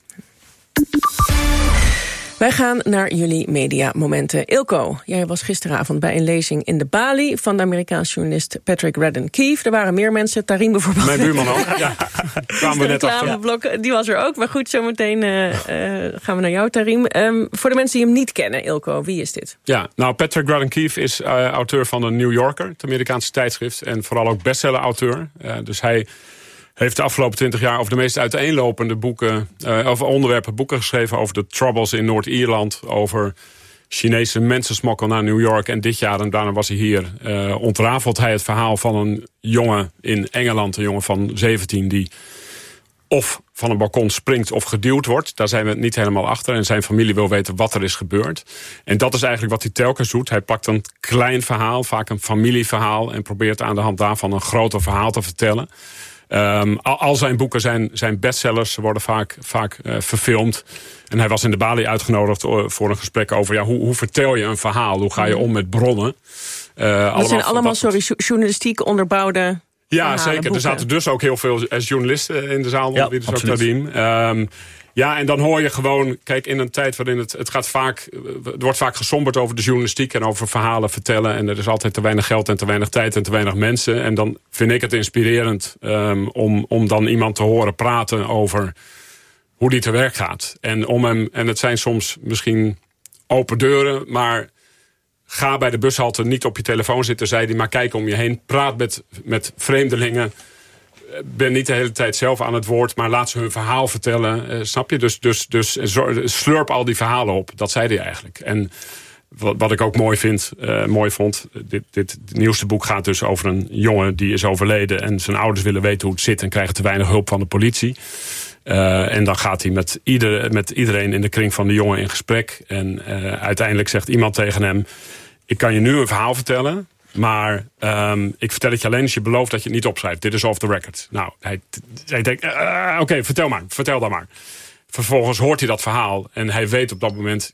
Wij gaan naar jullie mediamomenten. Ilko, jij was gisteravond bij een lezing in de Bali van de Amerikaanse journalist Patrick Radden-Keefe. Er waren meer mensen, Tarim bijvoorbeeld. Mijn buurman ook, ja. Kwamen we net achter. Die was er ook, maar goed, zometeen gaan we naar jou, Tarim. Voor de mensen die hem niet kennen, Ilko, wie is dit? Ja, nou, Patrick Radden-Keefe is auteur van de New Yorker, het Amerikaanse tijdschrift, en vooral ook bestseller-auteur. Dus hij heeft de afgelopen 20 jaar over de meest uiteenlopende boeken geschreven over de troubles in Noord-Ierland, over Chinese mensensmokkel naar New York. En dit jaar, en daarna was hij hier, ontrafelt hij het verhaal van een jongen in Engeland, een jongen van 17, die of van een balkon springt of geduwd wordt. Daar zijn we niet helemaal achter. En zijn familie wil weten wat er is gebeurd. En dat is eigenlijk wat hij telkens doet. Hij pakt een klein verhaal, vaak een familieverhaal, en probeert aan de hand daarvan een groter verhaal te vertellen. Al zijn boeken zijn bestsellers, ze worden vaak verfilmd. En hij was in de Bali uitgenodigd voor een gesprek over hoe vertel je een verhaal? Hoe ga je om met bronnen? Dat zijn allemaal journalistiek onderbouwde. Ja, zeker. Boeken. Er zaten dus ook heel veel journalisten in de zaal. Ja, dus ook Nadim. Ja, en dan hoor je gewoon, kijk, in een tijd waarin het gaat vaak, er wordt vaak gesomberd over de journalistiek en over verhalen vertellen. En er is altijd te weinig geld en te weinig tijd en te weinig mensen. En dan vind ik het inspirerend om dan iemand te horen praten over hoe die te werk gaat. En het zijn soms misschien open deuren, maar ga bij de bushalte niet op je telefoon zitten, zei hij, maar kijk om je heen. Praat met vreemdelingen. Ben niet de hele tijd zelf aan het woord, maar laat ze hun verhaal vertellen. Snap je? Dus slurp al die verhalen op. Dat zei hij eigenlijk. En wat ik ook mooi vond, dit nieuwste boek gaat dus over een jongen die is overleden en zijn ouders willen weten hoe het zit en krijgen te weinig hulp van de politie. En dan gaat hij met iedereen in de kring van de jongen in gesprek. En uiteindelijk zegt iemand tegen hem, ik kan je nu een verhaal vertellen, maar ik vertel het je alleen als je belooft dat je het niet opschrijft. Dit is off the record. Nou, hij denkt, oké, vertel dan maar. Vervolgens hoort hij dat verhaal en hij weet op dat moment,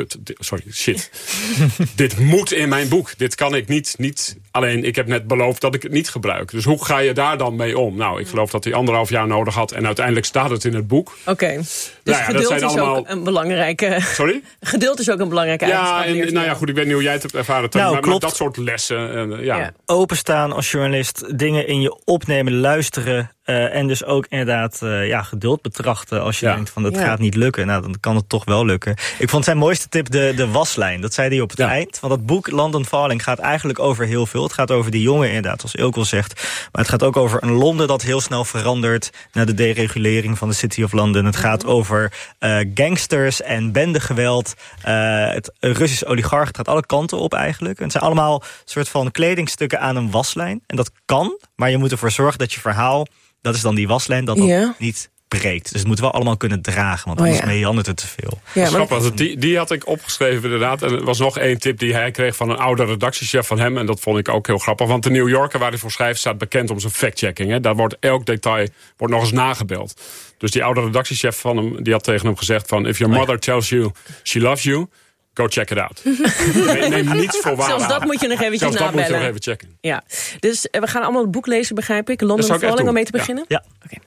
shit. Dit moet in mijn boek. Dit kan ik niet. Alleen, ik heb net beloofd dat ik het niet gebruik. Dus hoe ga je daar dan mee om? Nou, ik geloof dat hij 1,5 jaar nodig had en uiteindelijk staat het in het boek. Oké. Dus geduld is ook een belangrijke. Sorry? Geduld is ook een belangrijke eigenschap. Ja, goed, ik weet niet hoe jij het hebt ervaren. Maar dat soort lessen. Openstaan als journalist, dingen in je opnemen, luisteren. En dus ook inderdaad geduld betrachten als je denkt van dat gaat niet lukken. Nou, dan kan het toch wel lukken. Ik vond zijn mooiste laatste tip, de waslijn. Dat zei hij op het eind. Want dat boek London Falling gaat eigenlijk over heel veel. Het gaat over die jongen inderdaad, zoals Eelco zegt. Maar het gaat ook over een Londen dat heel snel verandert na de deregulering van de City of London. Het gaat over gangsters en bendegeweld. Het Russische oligarch. Het gaat alle kanten op eigenlijk. En het zijn allemaal soort van kledingstukken aan een waslijn. En dat kan, maar je moet ervoor zorgen dat je verhaal, dat is dan die waslijn, dat niet breekt. Dus het moet wel allemaal kunnen dragen, want anders meandert het te veel. Ja, maar die had ik opgeschreven inderdaad. En er was nog één tip die hij kreeg van een oude redactiechef van hem. En dat vond ik ook heel grappig. Want de New Yorker waar hij voor schrijft staat bekend om zijn fact-checking. Hè. Daar wordt elk detail nog eens nagebeld. Dus die oude redactiechef van hem, die had tegen hem gezegd van, if your mother tells you she loves you, go check it out. Neem niets voor waar. Zelfs dat moet je nog eventjes nabellen. Dat moet je nog even checken. Ja. Dus we gaan allemaal het boek lezen, begrijp ik. London Falling, om mee te beginnen? Ja. Okay.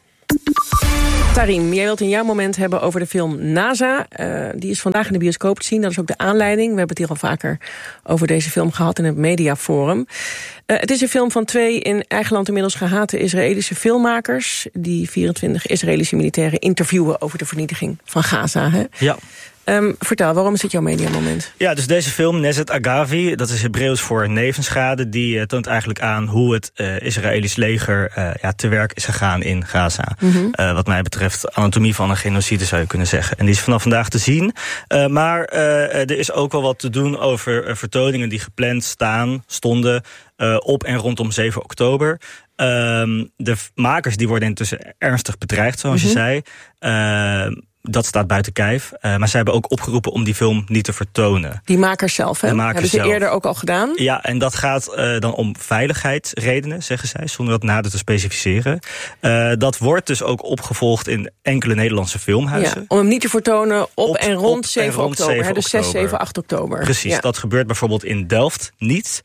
Tarim, jij wilt in jouw moment hebben over de film NASA. Die is vandaag in de bioscoop te zien. Dat is ook de aanleiding. We hebben het hier al vaker over deze film gehad in het Mediaforum. Het is een film van 2 in eigen land inmiddels gehate Israëlische filmmakers, die 24 Israëlische militairen interviewen over de vernietiging van Gaza. Hè? Ja. Vertel, waarom is dit jouw mediamoment? Ja, dus deze film, Nezet Agavi, dat is Hebreeuws voor nevenschade, die toont eigenlijk aan hoe het Israëlisch leger te werk is gegaan in Gaza. Wat mij betreft anatomie van een genocide zou je kunnen zeggen. En die is vanaf vandaag te zien. Maar er is ook wel wat te doen over vertoningen die gepland stonden op en rondom 7 oktober. De makers die worden intussen ernstig bedreigd, zoals je zei. Dat staat buiten kijf. Maar zij hebben ook opgeroepen om die film niet te vertonen. Die makers zelf, hè? Hebben ze eerder ook al gedaan? Ja, en dat gaat dan om veiligheidsredenen, zeggen zij, zonder dat nader te specificeren. Dat wordt dus ook opgevolgd in enkele Nederlandse filmhuizen. Ja, om hem niet te vertonen op en rond 7 oktober. Dus 6, 7, 8 oktober. Precies, dat gebeurt bijvoorbeeld in Delft niet.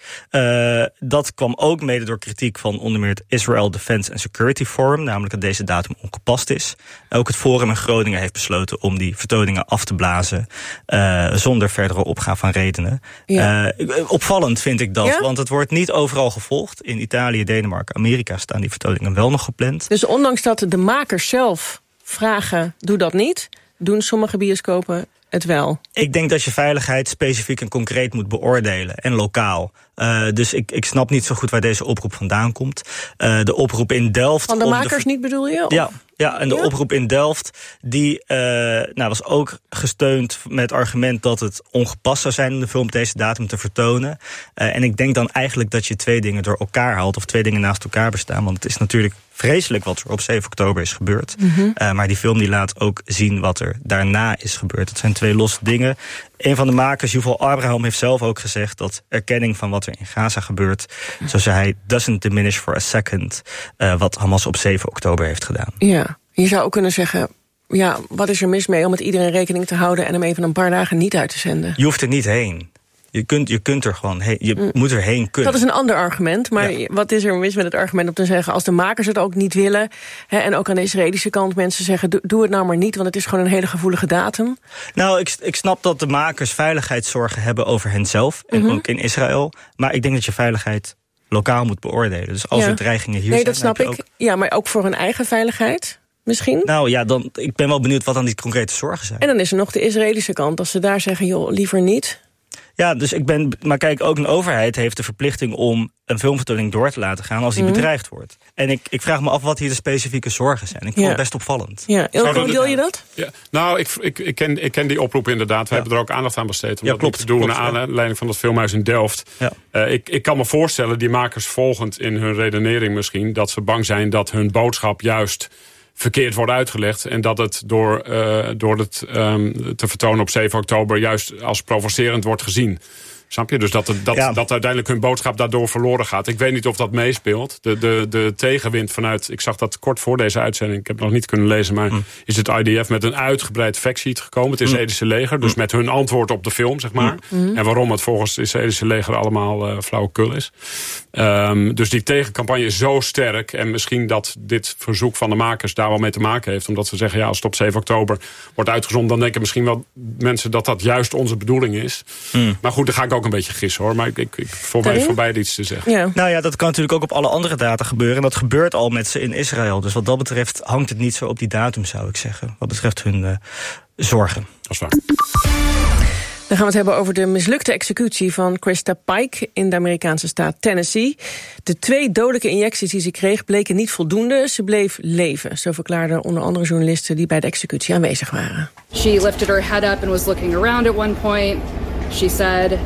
Dat kwam ook mede door kritiek van onder meer het Israel Defense and Security Forum, namelijk dat deze datum ongepast is. Ook het Forum in Groningen heeft besloten om die vertoningen af te blazen, zonder verdere opgave van redenen. Ja. Opvallend vind ik dat, want het wordt niet overal gevolgd. In Italië, Denemarken, Amerika staan die vertoningen wel nog gepland. Dus ondanks dat de makers zelf vragen, doe dat niet, doen sommige bioscopen het wel? Ik denk dat je veiligheid specifiek en concreet moet beoordelen, en lokaal. Dus ik snap niet zo goed waar deze oproep vandaan komt. De oproep in Delft... Van de makers niet bedoel je? Of? Ja, en de oproep in Delft, die was ook gesteund met het argument dat het ongepast zou zijn om de film op deze datum te vertonen. En ik denk dan eigenlijk dat je 2 dingen door elkaar haalt, of 2 dingen naast elkaar bestaan. Want het is natuurlijk vreselijk wat er op 7 oktober is gebeurd. Maar die film die laat ook zien wat er daarna is gebeurd. Het zijn 2 losse dingen. Een van de makers, Yuval Abraham, heeft zelf ook gezegd dat erkenning van wat er in Gaza gebeurt, zo zei hij, doesn't diminish for a second wat Hamas op 7 oktober heeft gedaan. Ja, je zou ook kunnen zeggen, ja, wat is er mis mee om met iedereen rekening te houden en hem even een paar dagen niet uit te zenden? Je hoeft er niet heen. Je kunt er gewoon heen. Je moet er heen kunnen. Dat is een ander argument. Maar wat is er mis met het argument om te zeggen, als de makers het ook niet willen, en ook aan de Israëlische kant mensen zeggen, doe het nou maar niet, want het is gewoon een hele gevoelige datum? Nou, ik snap dat de makers veiligheidszorgen hebben over henzelf, en ook in Israël. Maar ik denk dat je veiligheid lokaal moet beoordelen. Dus als er dreigingen hier zijn... Nee, dat snap ik. Ja, maar ook voor hun eigen veiligheid? Misschien? Nou ja, ik ben wel benieuwd wat dan die concrete zorgen zijn. En dan is er nog de Israëlische kant. Als ze daar zeggen, joh, liever niet. Ja, dus maar kijk, ook een overheid heeft de verplichting om een filmvertoning door te laten gaan als die bedreigd wordt. En ik vraag me af wat hier de specifieke zorgen zijn. Ik vond het best opvallend. Ja, wil je dat? Ja, nou, ik ken die oproep inderdaad. We hebben er ook aandacht aan besteed om dat te doen naar aanleiding van dat filmhuis in Delft. Ja. Ik kan me voorstellen, die makers volgend in hun redenering misschien, dat ze bang zijn dat hun boodschap juist verkeerd wordt uitgelegd. En dat het door het te vertonen op 7 oktober juist als provocerend wordt gezien. Snap je? Dus dat uiteindelijk hun boodschap daardoor verloren gaat. Ik weet niet of dat meespeelt. De tegenwind vanuit, ik zag dat kort voor deze uitzending, ik heb het nog niet kunnen lezen, maar is het IDF met een uitgebreid factsheet gekomen. Het Israëlische leger, dus met hun antwoord op de film, zeg maar. En waarom het volgens het Israëlische leger allemaal flauwekul is. Dus die tegencampagne is zo sterk. En misschien dat dit verzoek van de makers daar wel mee te maken heeft. Omdat ze zeggen, ja, als het op 7 oktober wordt uitgezonden, dan denken misschien wel mensen dat dat juist onze bedoeling is. Maar goed, daar ga ik ook een beetje gissen, hoor. Maar ik voor mij voorbij iets te zeggen. Ja. Nou ja, dat kan natuurlijk ook op alle andere data gebeuren. En dat gebeurt al met ze in Israël. Dus wat dat betreft hangt het niet zo op die datum, zou ik zeggen. Wat betreft hun zorgen. Dat is waar. Dan gaan we het hebben over de mislukte executie van Krista Pike in de Amerikaanse staat Tennessee. De 2 dodelijke injecties die ze kreeg bleken niet voldoende. Ze bleef leven. Zo verklaarden onder andere journalisten die bij de executie aanwezig waren. She lifted her head up and was looking around at one point. She said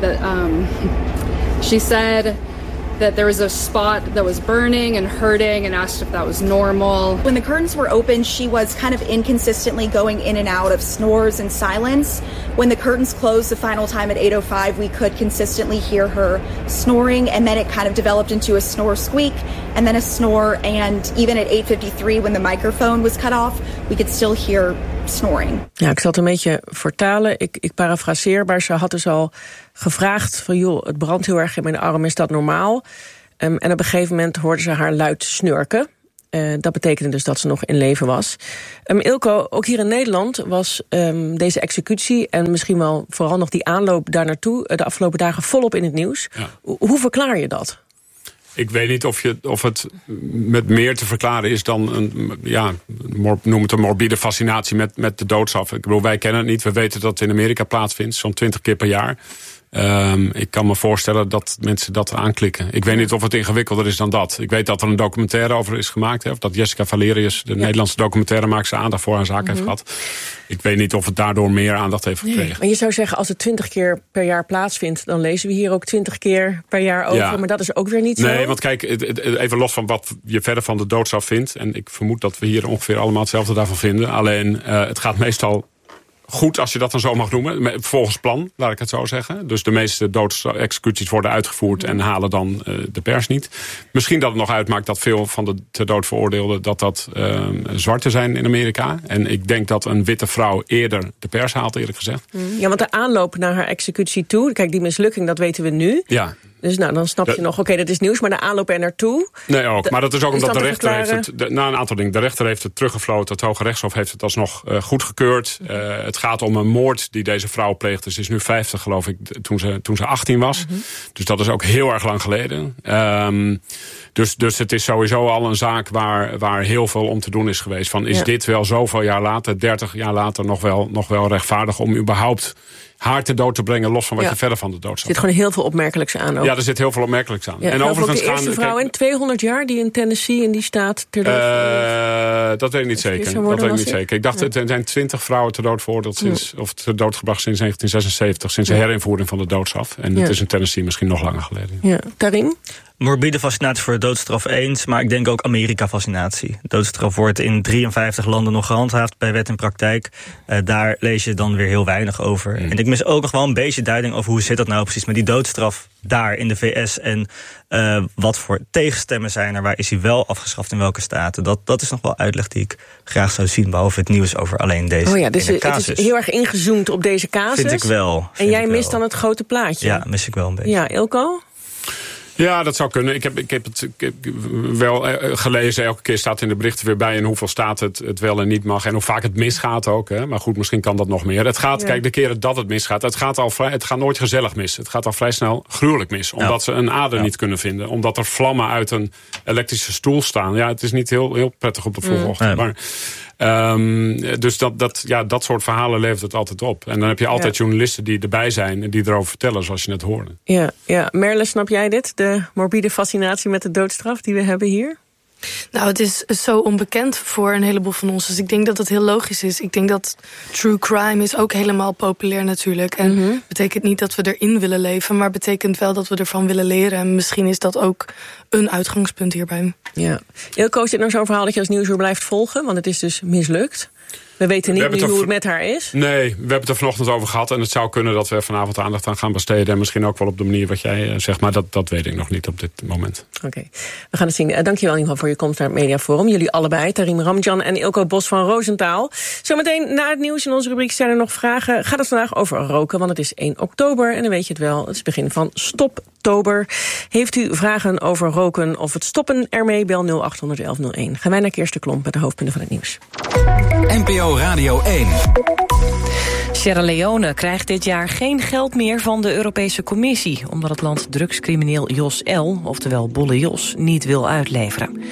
that there was a spot that was burning and hurting and asked if that was normal. When the curtains were open, she was kind of inconsistently going in and out of snores and silence. When the curtains closed the final time at 8:05, we could consistently hear her snoring, and then it kind of developed into a snore squeak and then a snore, and even at 8:53 when the microphone was cut off, we could still hear snoring. Ja, ik zal het een beetje vertalen. Ik parafraseer, maar ze had dus al gevraagd van joh, het brandt heel erg in mijn arm, is dat normaal? En op een gegeven moment hoorde ze haar luid snurken. Dat betekende dus dat ze nog in leven was. Ilko, ook hier in Nederland was deze executie en misschien wel vooral nog die aanloop daar naartoe de afgelopen dagen volop in het nieuws. Ja. Hoe verklaar je dat? Ik weet niet of het met meer te verklaren is dan noem het een morbide fascinatie met de doodstraf. Ik bedoel, wij kennen het niet. We weten dat het in Amerika plaatsvindt, zo'n 20 keer per jaar. Ik kan me voorstellen dat mensen dat aanklikken. Ik weet niet of het ingewikkelder is dan dat. Ik weet dat er een documentaire over is gemaakt. Of dat Jessica Valerius, de Nederlandse documentairemaakster, aandacht voor haar zaak heeft gehad. Ik weet niet of het daardoor meer aandacht heeft gekregen. Nee, maar je zou zeggen, als het 20 keer per jaar plaatsvindt, dan lezen we hier ook 20 keer per jaar over. Ja. Maar dat is ook weer niet zo. Nee, want kijk, even los van wat je verder van de doodstraf vindt. En ik vermoed dat we hier ongeveer allemaal hetzelfde daarvan vinden. Alleen, het gaat meestal goed, als je dat dan zo mag noemen, volgens plan, laat ik het zo zeggen. Dus de meeste doodsexecuties worden uitgevoerd en halen dan de pers niet. Misschien dat het nog uitmaakt dat veel van de ter dood veroordeelden dat zwarte zijn in Amerika. En ik denk dat een witte vrouw eerder de pers haalt, eerlijk gezegd. Ja, want de aanloop naar haar executie toe, kijk, die mislukking, dat weten we nu. Ja. Dus nou, dan snap je nog, oké, dat is nieuws, maar de aanloop er naartoe. Nee, ook. Maar dat is ook omdat de rechter heeft het, na een aantal dingen, de rechter heeft het teruggefloten, het Hoge Rechtshof heeft het alsnog goedgekeurd. Het gaat om een moord die deze vrouw pleegde. Ze is nu 50, geloof ik, toen ze 18 was. Dus dat is ook heel erg lang geleden. Dus het is sowieso al een zaak waar heel veel om te doen is geweest. Is dit wel zoveel jaar later, 30 jaar later, nog wel rechtvaardig om überhaupt haar te dood te brengen, los van wat je verder van de dood staat. Er zit gewoon heel veel opmerkelijks aan ook. Ja, er zit heel veel opmerkelijks aan. Ja, en overigens de eerste vrouw in 200 jaar die in Tennessee in die staat ter dood veroordeeld. Dat weet ik niet zeker. Ik dacht, er zijn 20 vrouwen ter dood veroordeeld of ter dood gebracht sinds 1976, sinds de herinvoering van de doodstraf. En het is in Tennessee misschien nog langer geleden. Ja. Karim? Morbide fascinatie voor de doodstraf eens, maar ik denk ook Amerika-fascinatie. Doodstraf wordt in 53 landen nog gehandhaafd bij wet en praktijk. Daar lees je dan weer heel weinig over. En ik mis ook nog wel een beetje duiding over hoe zit dat nou precies met die doodstraf daar in de VS. En wat voor tegenstemmen zijn er, waar is hij wel afgeschaft in welke staten. Dat is nog wel uitleg die ik graag zou zien, behalve het nieuws over alleen deze dus casus. Het is heel erg ingezoomd op deze casus. Vind ik wel. En jij mist dan het grote plaatje. Ja, mis ik wel een beetje. Ja, Ilko? Ja, dat zou kunnen. Ik heb het wel gelezen. Elke keer staat in de berichten weer bij in hoeveel staten het wel en niet mag. En hoe vaak het misgaat ook. Hè. Maar goed, misschien kan dat nog meer. Het gaat, kijk, de keren dat het misgaat. Het gaat nooit gezellig mis. Het gaat al vrij snel gruwelijk mis. Omdat ze een ader niet kunnen vinden. Omdat er vlammen uit een elektrische stoel staan. Ja, het is niet heel prettig op de vroege ochtend. Maar dus dat soort verhalen levert het altijd op. En dan heb je altijd journalisten die erbij zijn en die erover vertellen, zoals je net hoorde. Ja. Merle, snap jij dit? De morbide fascinatie met de doodstraf die we hebben hier? Nou, het is zo onbekend voor een heleboel van ons. Dus ik denk dat het heel logisch is. Ik denk dat true crime is ook helemaal populair natuurlijk. En betekent niet dat we erin willen leven, maar betekent wel dat we ervan willen leren. En misschien is dat ook een uitgangspunt hierbij. Ja. Ilko, is dit nou zo'n verhaal dat je als Nieuwsuur blijft volgen? Want het is dus mislukt. We weten niet hoe het met haar is. Nee, we hebben het er vanochtend over gehad. En het zou kunnen dat we vanavond aandacht aan gaan besteden. En misschien ook wel op de manier wat jij zegt. Maar dat weet ik nog niet op dit moment. Oké, we gaan het zien. Dankjewel in ieder geval voor je komst naar het Mediaforum. Jullie allebei, Tarim Ramjan en Ilko Bos van Rosenthal. Zometeen na het nieuws in onze rubriek zijn er nog vragen. Gaat het vandaag over roken, want het is 1 oktober. En dan weet je het wel, het is het begin van Stoptober. Heeft u vragen over roken of het stoppen ermee? Bel 0800 1101. Gaan wij naar Kirsten Klomp met de hoofdpunten van het nieuws. NPO Radio 1. Sierra Leone krijgt dit jaar geen geld meer van de Europese Commissie, omdat het land drugscrimineel Jos L., oftewel Bolle Jos, niet wil uitleveren.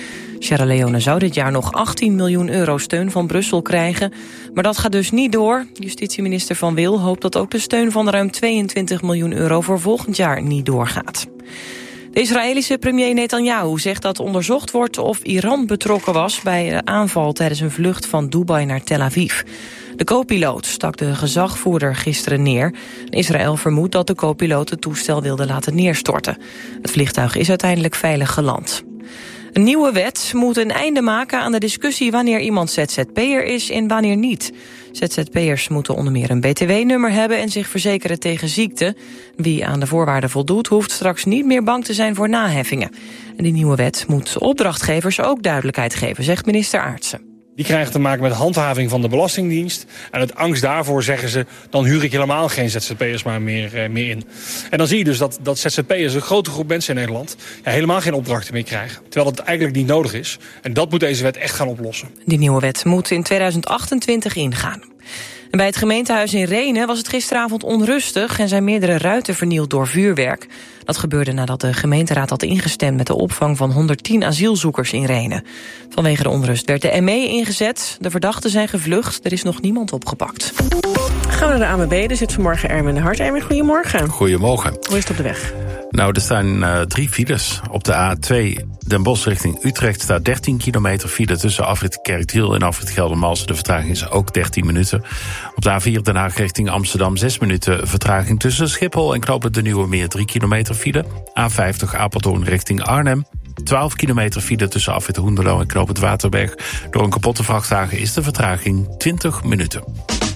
Sierra Leone zou dit jaar nog 18 miljoen euro steun van Brussel krijgen. Maar dat gaat dus niet door. Justitieminister Van Wil hoopt dat ook de steun van ruim 22 miljoen euro voor volgend jaar niet doorgaat. De Israëlische premier Netanyahu zegt dat onderzocht wordt of Iran betrokken was bij de aanval tijdens een vlucht van Dubai naar Tel Aviv. De co-piloot stak de gezagvoerder gisteren neer. Israël vermoedt dat de co-piloot het toestel wilde laten neerstorten. Het vliegtuig is uiteindelijk veilig geland. Een nieuwe wet moet een einde maken aan de discussie wanneer iemand ZZP'er is en wanneer niet. ZZP'ers moeten onder meer een BTW-nummer hebben en zich verzekeren tegen ziekte. Wie aan de voorwaarden voldoet, hoeft straks niet meer bang te zijn voor naheffingen. En die nieuwe wet moet opdrachtgevers ook duidelijkheid geven, zegt minister Aartsen. Die krijgen te maken met handhaving van de Belastingdienst. En uit angst daarvoor zeggen ze, dan huur ik helemaal geen ZZP'ers maar meer in. En dan zie je dus dat ZZP'ers, een grote groep mensen in Nederland, helemaal geen opdrachten meer krijgen. Terwijl het eigenlijk niet nodig is. En dat moet deze wet echt gaan oplossen. Die nieuwe wet moet in 2028 ingaan. En bij het gemeentehuis in Rhenen was het gisteravond onrustig en zijn meerdere ruiten vernield door vuurwerk. Dat gebeurde nadat de gemeenteraad had ingestemd met de opvang van 110 asielzoekers in Rhenen. Vanwege de onrust werd de ME ingezet. De verdachten zijn gevlucht. Er is nog niemand opgepakt. Gaan we naar de ANWB. Er zit vanmorgen Erwin de Hart. Erwin, goedemorgen. Goedemorgen. Hoe is het op de weg? Nou, er staan 3 files. Op de A2 Den Bosch richting Utrecht staat 13 kilometer file tussen afrit Kerkdriel en afrit Geldermalsen. De vertraging is ook 13 minuten. Op de A4 Den Haag richting Amsterdam 6 minuten vertraging tussen Schiphol en knooppunt de Nieuwe Meer 3 kilometer file. A50 Apeldoorn richting Arnhem. 12 kilometer file tussen afrit Hoenderloo en knooppunt Waterberg. Door een kapotte vrachtwagen is de vertraging 20 minuten.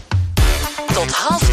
Tot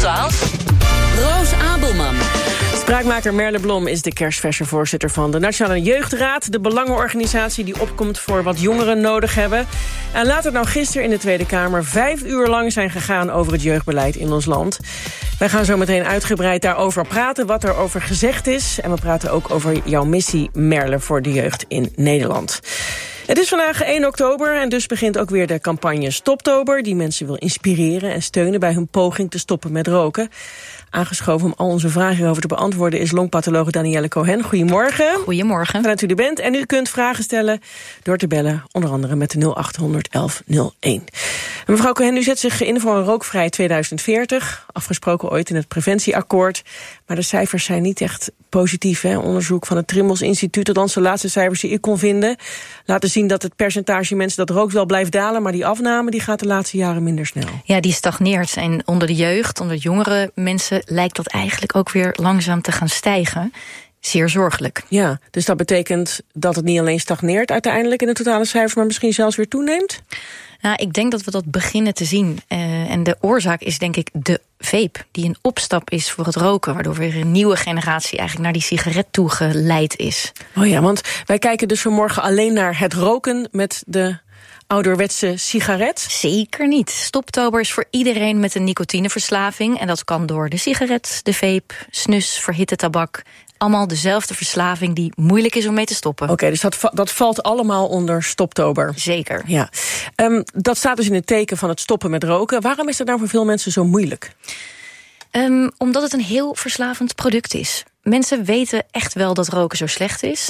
11:30. Roos Abelman. Spraakmaker Merle Blom is de kerstverse voorzitter van de Nationale Jeugdraad. De belangenorganisatie die opkomt voor wat jongeren nodig hebben. En laat het nou gisteren in de Tweede Kamer 5 uur lang zijn gegaan over het jeugdbeleid in ons land. Wij gaan zo meteen uitgebreid daarover praten, wat er over gezegd is. En we praten ook over jouw missie, Merle, voor de jeugd in Nederland. Het is vandaag 1 oktober en dus begint ook weer de campagne Stoptober, die mensen wil inspireren en steunen bij hun poging te stoppen met roken. Aangeschoven om al onze vragen hierover te beantwoorden is longpatholoog Danielle Cohen. Goedemorgen. Goedemorgen. Fijn dat u er bent. En u kunt vragen stellen door te bellen, onder andere met de 0800 1101. En mevrouw Cohen, u zet zich in voor een rookvrij 2040. Afgesproken ooit in het preventieakkoord. Maar de cijfers zijn niet echt positief. Hè? Onderzoek van het Trimbos Instituut, althans de laatste cijfers die ik kon vinden, laten zien dat het percentage mensen dat rookt wel blijft dalen, maar die afname die gaat de laatste jaren minder snel. Ja, die stagneert. En onder de jeugd, onder jongere mensen, lijkt dat eigenlijk ook weer langzaam te gaan stijgen. Zeer zorgelijk. Ja, dus dat betekent dat het niet alleen stagneert uiteindelijk in de totale cijfers, maar misschien zelfs weer toeneemt? Nou, ik denk dat we dat beginnen te zien. En de oorzaak is denk ik de vape, die een opstap is voor het roken, waardoor weer een nieuwe generatie eigenlijk naar die sigaret toe geleid is. Oh ja, want wij kijken dus vanmorgen alleen naar het roken met de ouderwetse sigaret? Zeker niet. Stoptober is voor iedereen met een nicotineverslaving. En dat kan door de sigaret, de vape, snus, verhitte tabak. Allemaal dezelfde verslaving die moeilijk is om mee te stoppen. Oké, dus dat valt allemaal onder Stoptober. Zeker. Ja. Dat staat dus in het teken van het stoppen met roken. Waarom is dat nou voor veel mensen zo moeilijk? Omdat het een heel verslavend product is. Mensen weten echt wel dat roken zo slecht is.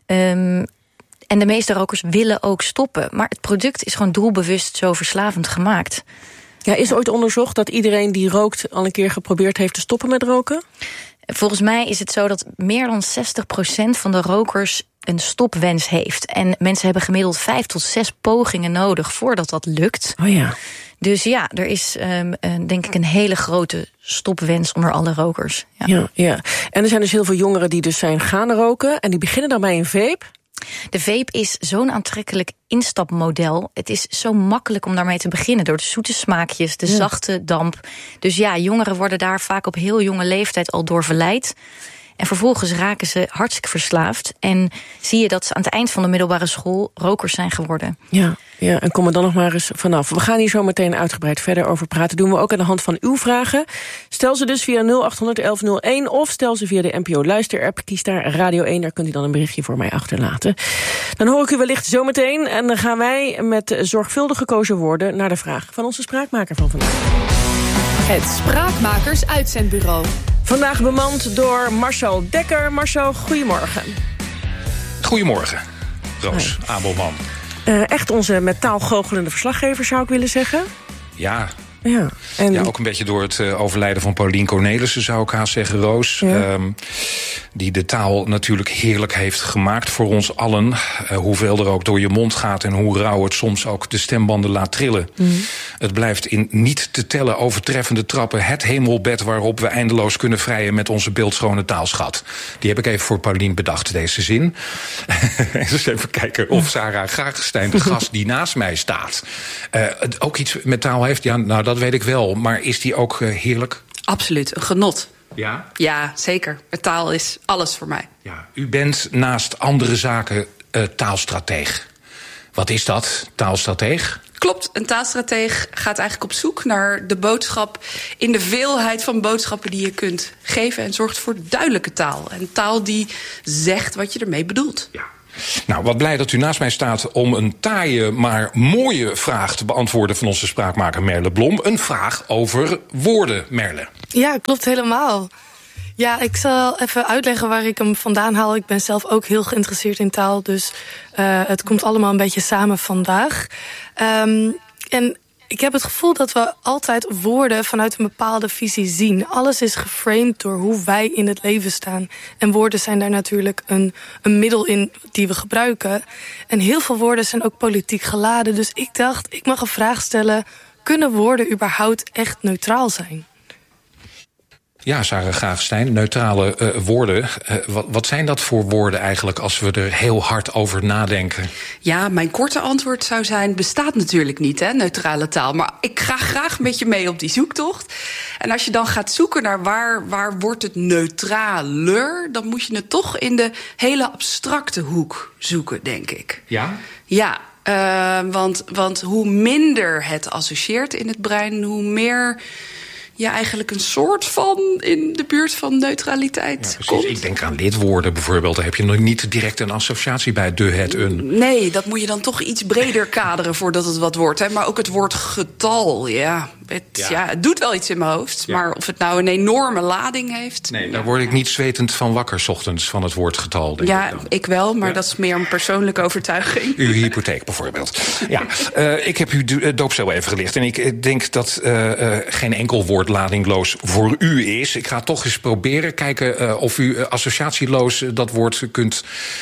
En de meeste rokers willen ook stoppen. Maar het product is gewoon doelbewust zo verslavend gemaakt. Ja, is ooit onderzocht dat iedereen die rookt al een keer geprobeerd heeft te stoppen met roken? Volgens mij is het zo dat meer dan 60% van de rokers een stopwens heeft. En mensen hebben gemiddeld 5 tot 6 pogingen nodig voordat dat lukt. Oh ja. Dus ja, er is denk ik een hele grote stopwens onder alle rokers. Ja. En er zijn dus heel veel jongeren die dus zijn gaan roken en die beginnen dan bij een vape. De vape is zo'n aantrekkelijk instapmodel. Het is zo makkelijk om daarmee te beginnen, door de zoete smaakjes, de zachte damp. Dus ja, jongeren worden daar vaak op heel jonge leeftijd al door verleid. En vervolgens raken ze hartstikke verslaafd. En zie je dat ze aan het eind van de middelbare school rokers zijn geworden. Ja, en kom er dan nog maar eens vanaf. We gaan hier zo meteen uitgebreid verder over praten. Doen we ook aan de hand van uw vragen. Stel ze dus via 0800 1101 of stel ze via de NPO Luister-app. Kies daar Radio 1, daar kunt u dan een berichtje voor mij achterlaten. Dan hoor ik u wellicht zo meteen. En dan gaan wij met zorgvuldig gekozen woorden naar de vraag van onze spraakmaker van vandaag. Het Spraakmakers Uitzendbureau. Vandaag bemand door Marcel Dekker. Marcel, goedemorgen. Goedemorgen, Roos Abelman. Echt onze met taal goochelende verslaggever, zou ik willen zeggen. Ja. Ja, en ook een beetje door het overlijden van Paulien Cornelissen, zou ik haast zeggen, Roos. Ja. Die de taal natuurlijk heerlijk heeft gemaakt voor ons allen. Hoeveel er ook door je mond gaat en hoe rauw het soms ook de stembanden laat trillen. Het blijft in niet te tellen overtreffende trappen het hemelbed waarop we eindeloos kunnen vrijen met onze beeldschone taalschat. Die heb ik even voor Paulien bedacht, deze zin. Dus even kijken of Sarah Gaagstein, de gast die naast mij staat, ook iets met taal heeft. Ja, nou, dat weet ik wel. Maar is die ook heerlijk? Absoluut, een genot. Ja? Ja, zeker. Taal is alles voor mij. Ja, u bent naast andere zaken taalstrateeg. Wat is dat, taalstrateeg? Klopt, een taalstrateeg gaat eigenlijk op zoek naar de boodschap in de veelheid van boodschappen die je kunt geven en zorgt voor duidelijke taal. En taal die zegt wat je ermee bedoelt. Ja. Nou, wat blij dat u naast mij staat om een taaie, maar mooie vraag te beantwoorden van onze spraakmaker Merle Blom. Een vraag over woorden, Merle. Ja, klopt helemaal. Ja, ik zal even uitleggen waar ik hem vandaan haal. Ik ben zelf ook heel geïnteresseerd in taal, dus het komt allemaal een beetje samen vandaag. En ik heb het gevoel dat we altijd woorden vanuit een bepaalde visie zien. Alles is geframed door hoe wij in het leven staan. En woorden zijn daar natuurlijk een middel in die we gebruiken. En heel veel woorden zijn ook politiek geladen. Dus ik dacht, ik mag een vraag stellen. Kunnen woorden überhaupt echt neutraal zijn? Ja, Sarah Gaagstein, neutrale woorden. Wat zijn dat voor woorden eigenlijk als we er heel hard over nadenken? Ja, mijn korte antwoord zou zijn, bestaat natuurlijk niet, hè, neutrale taal. Maar ik ga graag met je mee op die zoektocht. En als je dan gaat zoeken naar waar wordt het neutraler, dan moet je het toch in de hele abstracte hoek zoeken, denk ik. Ja? Ja, want hoe minder het associeert in het brein, hoe meer ja, eigenlijk een soort van in de buurt van neutraliteit komt. Ik denk aan lidwoorden bijvoorbeeld. Daar heb je nog niet direct een associatie bij de, het, een. Nee, dat moet je dan toch iets breder kaderen voordat het wat wordt. Hè. Maar ook het woord getal, ja. Het doet wel iets in mijn hoofd. Ja. Maar of het nou een enorme lading heeft. Nee, daar word ik niet zwetend van wakker 's ochtends van het woord getal. Denk ik wel, maar dat is meer een persoonlijke overtuiging. Uw hypotheek bijvoorbeeld. Ja, ik heb uw doopsel even gelicht. En ik denk dat geen enkel woord ladingloos voor u is. Ik ga toch eens proberen. Kijken of u associatieloos dat woord kunt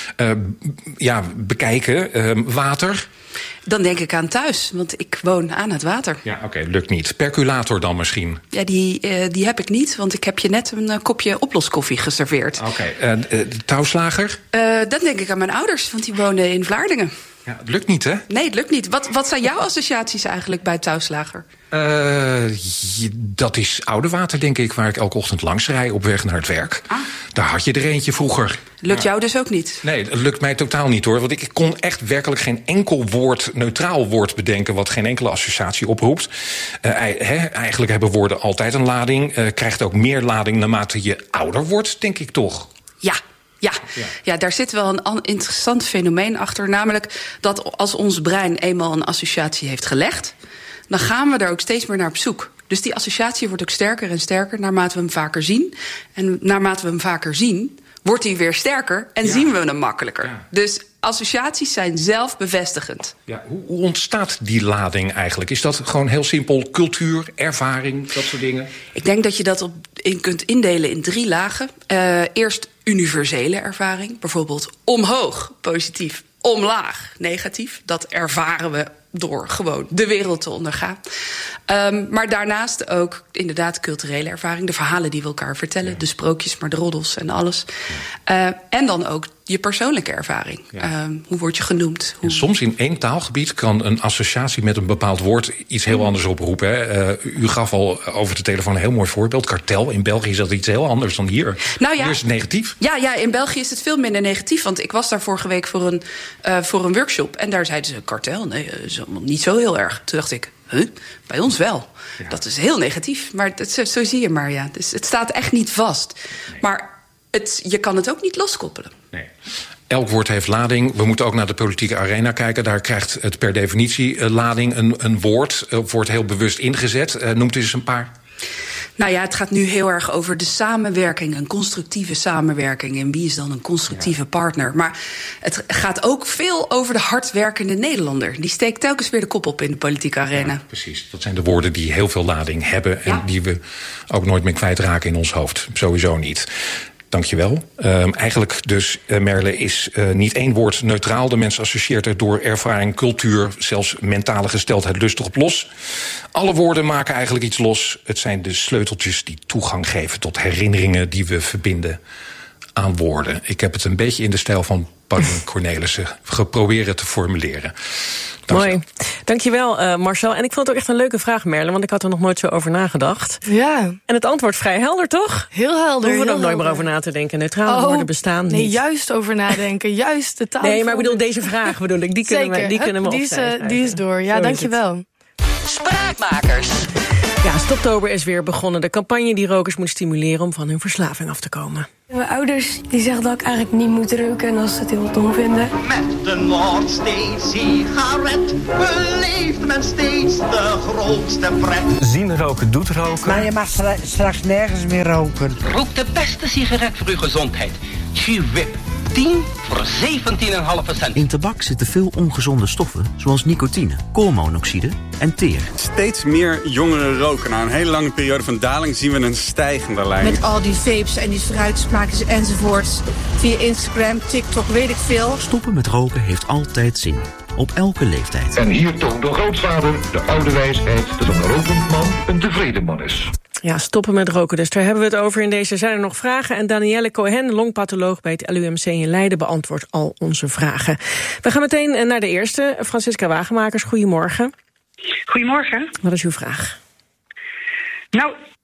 bekijken. Water. Dan denk ik aan thuis, want ik woon aan het water. Ja, oké, lukt niet. Perculator dan misschien? Ja, die heb ik niet, want ik heb je net een kopje oploskoffie geserveerd. Oké, de touwslager? Dan denk ik aan mijn ouders, want die wonen in Vlaardingen. Ja, het lukt niet, hè? Nee, het lukt niet. Wat zijn jouw associaties eigenlijk bij touwslager? Dat is Oudewater, denk ik, waar ik elke ochtend langs rij op weg naar het werk. Ah. Daar had je er eentje vroeger. Lukt jou dus ook niet? Nee, dat lukt mij totaal niet, hoor. Want ik kon echt werkelijk geen enkel woord, neutraal woord bedenken wat geen enkele associatie oproept. Eigenlijk hebben woorden altijd een lading. Krijgt ook meer lading naarmate je ouder wordt, denk ik toch? Ja, daar zit wel een interessant fenomeen achter. Namelijk dat als ons brein eenmaal een associatie heeft gelegd, dan gaan we er ook steeds meer naar op zoek. Dus die associatie wordt ook sterker en sterker naarmate we hem vaker zien. En naarmate we hem vaker zien, wordt hij weer sterker en zien we hem makkelijker. Ja. Dus associaties zijn zelfbevestigend. Ja, hoe ontstaat die lading eigenlijk? Is dat gewoon heel simpel cultuur, ervaring, dat soort dingen? Ik denk dat je dat kunt indelen in 3 lagen. Eerst universele ervaring, bijvoorbeeld omhoog, positief, omlaag, negatief. Dat ervaren we door gewoon de wereld te ondergaan. Maar daarnaast ook inderdaad culturele ervaring. De verhalen die we elkaar vertellen. De sprookjes, maar de roddels en alles. En dan ook je persoonlijke ervaring. Ja. Hoe word je genoemd? En soms in één taalgebied kan een associatie met een bepaald woord iets heel anders oproepen. Hè? U gaf al over de telefoon een heel mooi voorbeeld. Kartel. In België is dat iets heel anders dan hier. Nou ja, hier is het negatief. Ja, in België is het veel minder negatief. Want ik was daar vorige week voor een workshop. En daar zeiden ze, kartel? Nee, is niet zo heel erg. Toen dacht ik, bij ons wel. Ja. Dat is heel negatief. Maar zo zie je maar, ja. Dus het staat echt niet vast. Nee. Maar je kan het ook niet loskoppelen. Nee. Elk woord heeft lading. We moeten ook naar de politieke arena kijken. Daar krijgt het per definitie lading. Een woord wordt heel bewust ingezet. Noemt u eens een paar. Nou ja, het gaat nu heel erg over de samenwerking, een constructieve samenwerking. En wie is dan een constructieve partner? Maar het gaat ook veel over de hardwerkende Nederlander. Die steekt telkens weer de kop op in de politieke arena. Ja, precies, dat zijn de woorden die heel veel lading hebben en die we ook nooit meer kwijtraken in ons hoofd. Sowieso niet. Dankjewel. Eigenlijk dus, Merle, is niet één woord neutraal. De mens associeert er door ervaring, cultuur, zelfs mentale gesteldheid lustig op los. Alle woorden maken eigenlijk iets los. Het zijn de sleuteltjes die toegang geven tot herinneringen die we verbinden aan woorden. Ik heb het een beetje in de stijl van Pauline Cornelissen geprobeerd te formuleren. Mooi. Dankjewel, Marcel. En ik vond het ook echt een leuke vraag, Merle, want ik had er nog nooit zo over nagedacht. Ja. En het antwoord vrij helder, toch? Heel helder. We hoeven er ook nooit meer over na te denken. Neutrale woorden bestaan niet. Nee, juist over nadenken. Juist de taal. Nee, maar ik bedoel, deze vraag bedoel ik. Die kunnen we opschrijven. Die is door. Ja, dankjewel. Spraakmakers. Ja, Stoptober is weer begonnen. De campagne die rokers moet stimuleren om van hun verslaving af te komen. Mijn ouders die zeggen dat ik eigenlijk niet moet roken en dat ze het heel dom vinden. Met de Noordsteed-sigaret beleeft men steeds de grootste pret. Zien roken doet roken. Maar je mag straks nergens meer roken. Rook de beste sigaret voor uw gezondheid. Chewip. 10 voor 17,5 cent. In tabak zitten veel ongezonde stoffen, zoals nicotine, koolmonoxide en teer. Steeds meer jongeren roken. Na een hele lange periode van daling zien we een stijgende lijn. Met al die vapes en die fruitsmaakjes enzovoorts. Via Instagram, TikTok, weet ik veel. Stoppen met roken heeft altijd zin. Op elke leeftijd. En hier toont de grootvader de oude wijsheid dat een rokend man een tevreden man is. Ja, stoppen met roken. Dus daar hebben we het over in deze Zijn er nog vragen? En Danielle Cohen, longpatholoog bij het LUMC in Leiden, beantwoordt al onze vragen. We gaan meteen naar de eerste. Francisca Wagemakers, goedemorgen. Goedemorgen. Wat is uw vraag? Nou,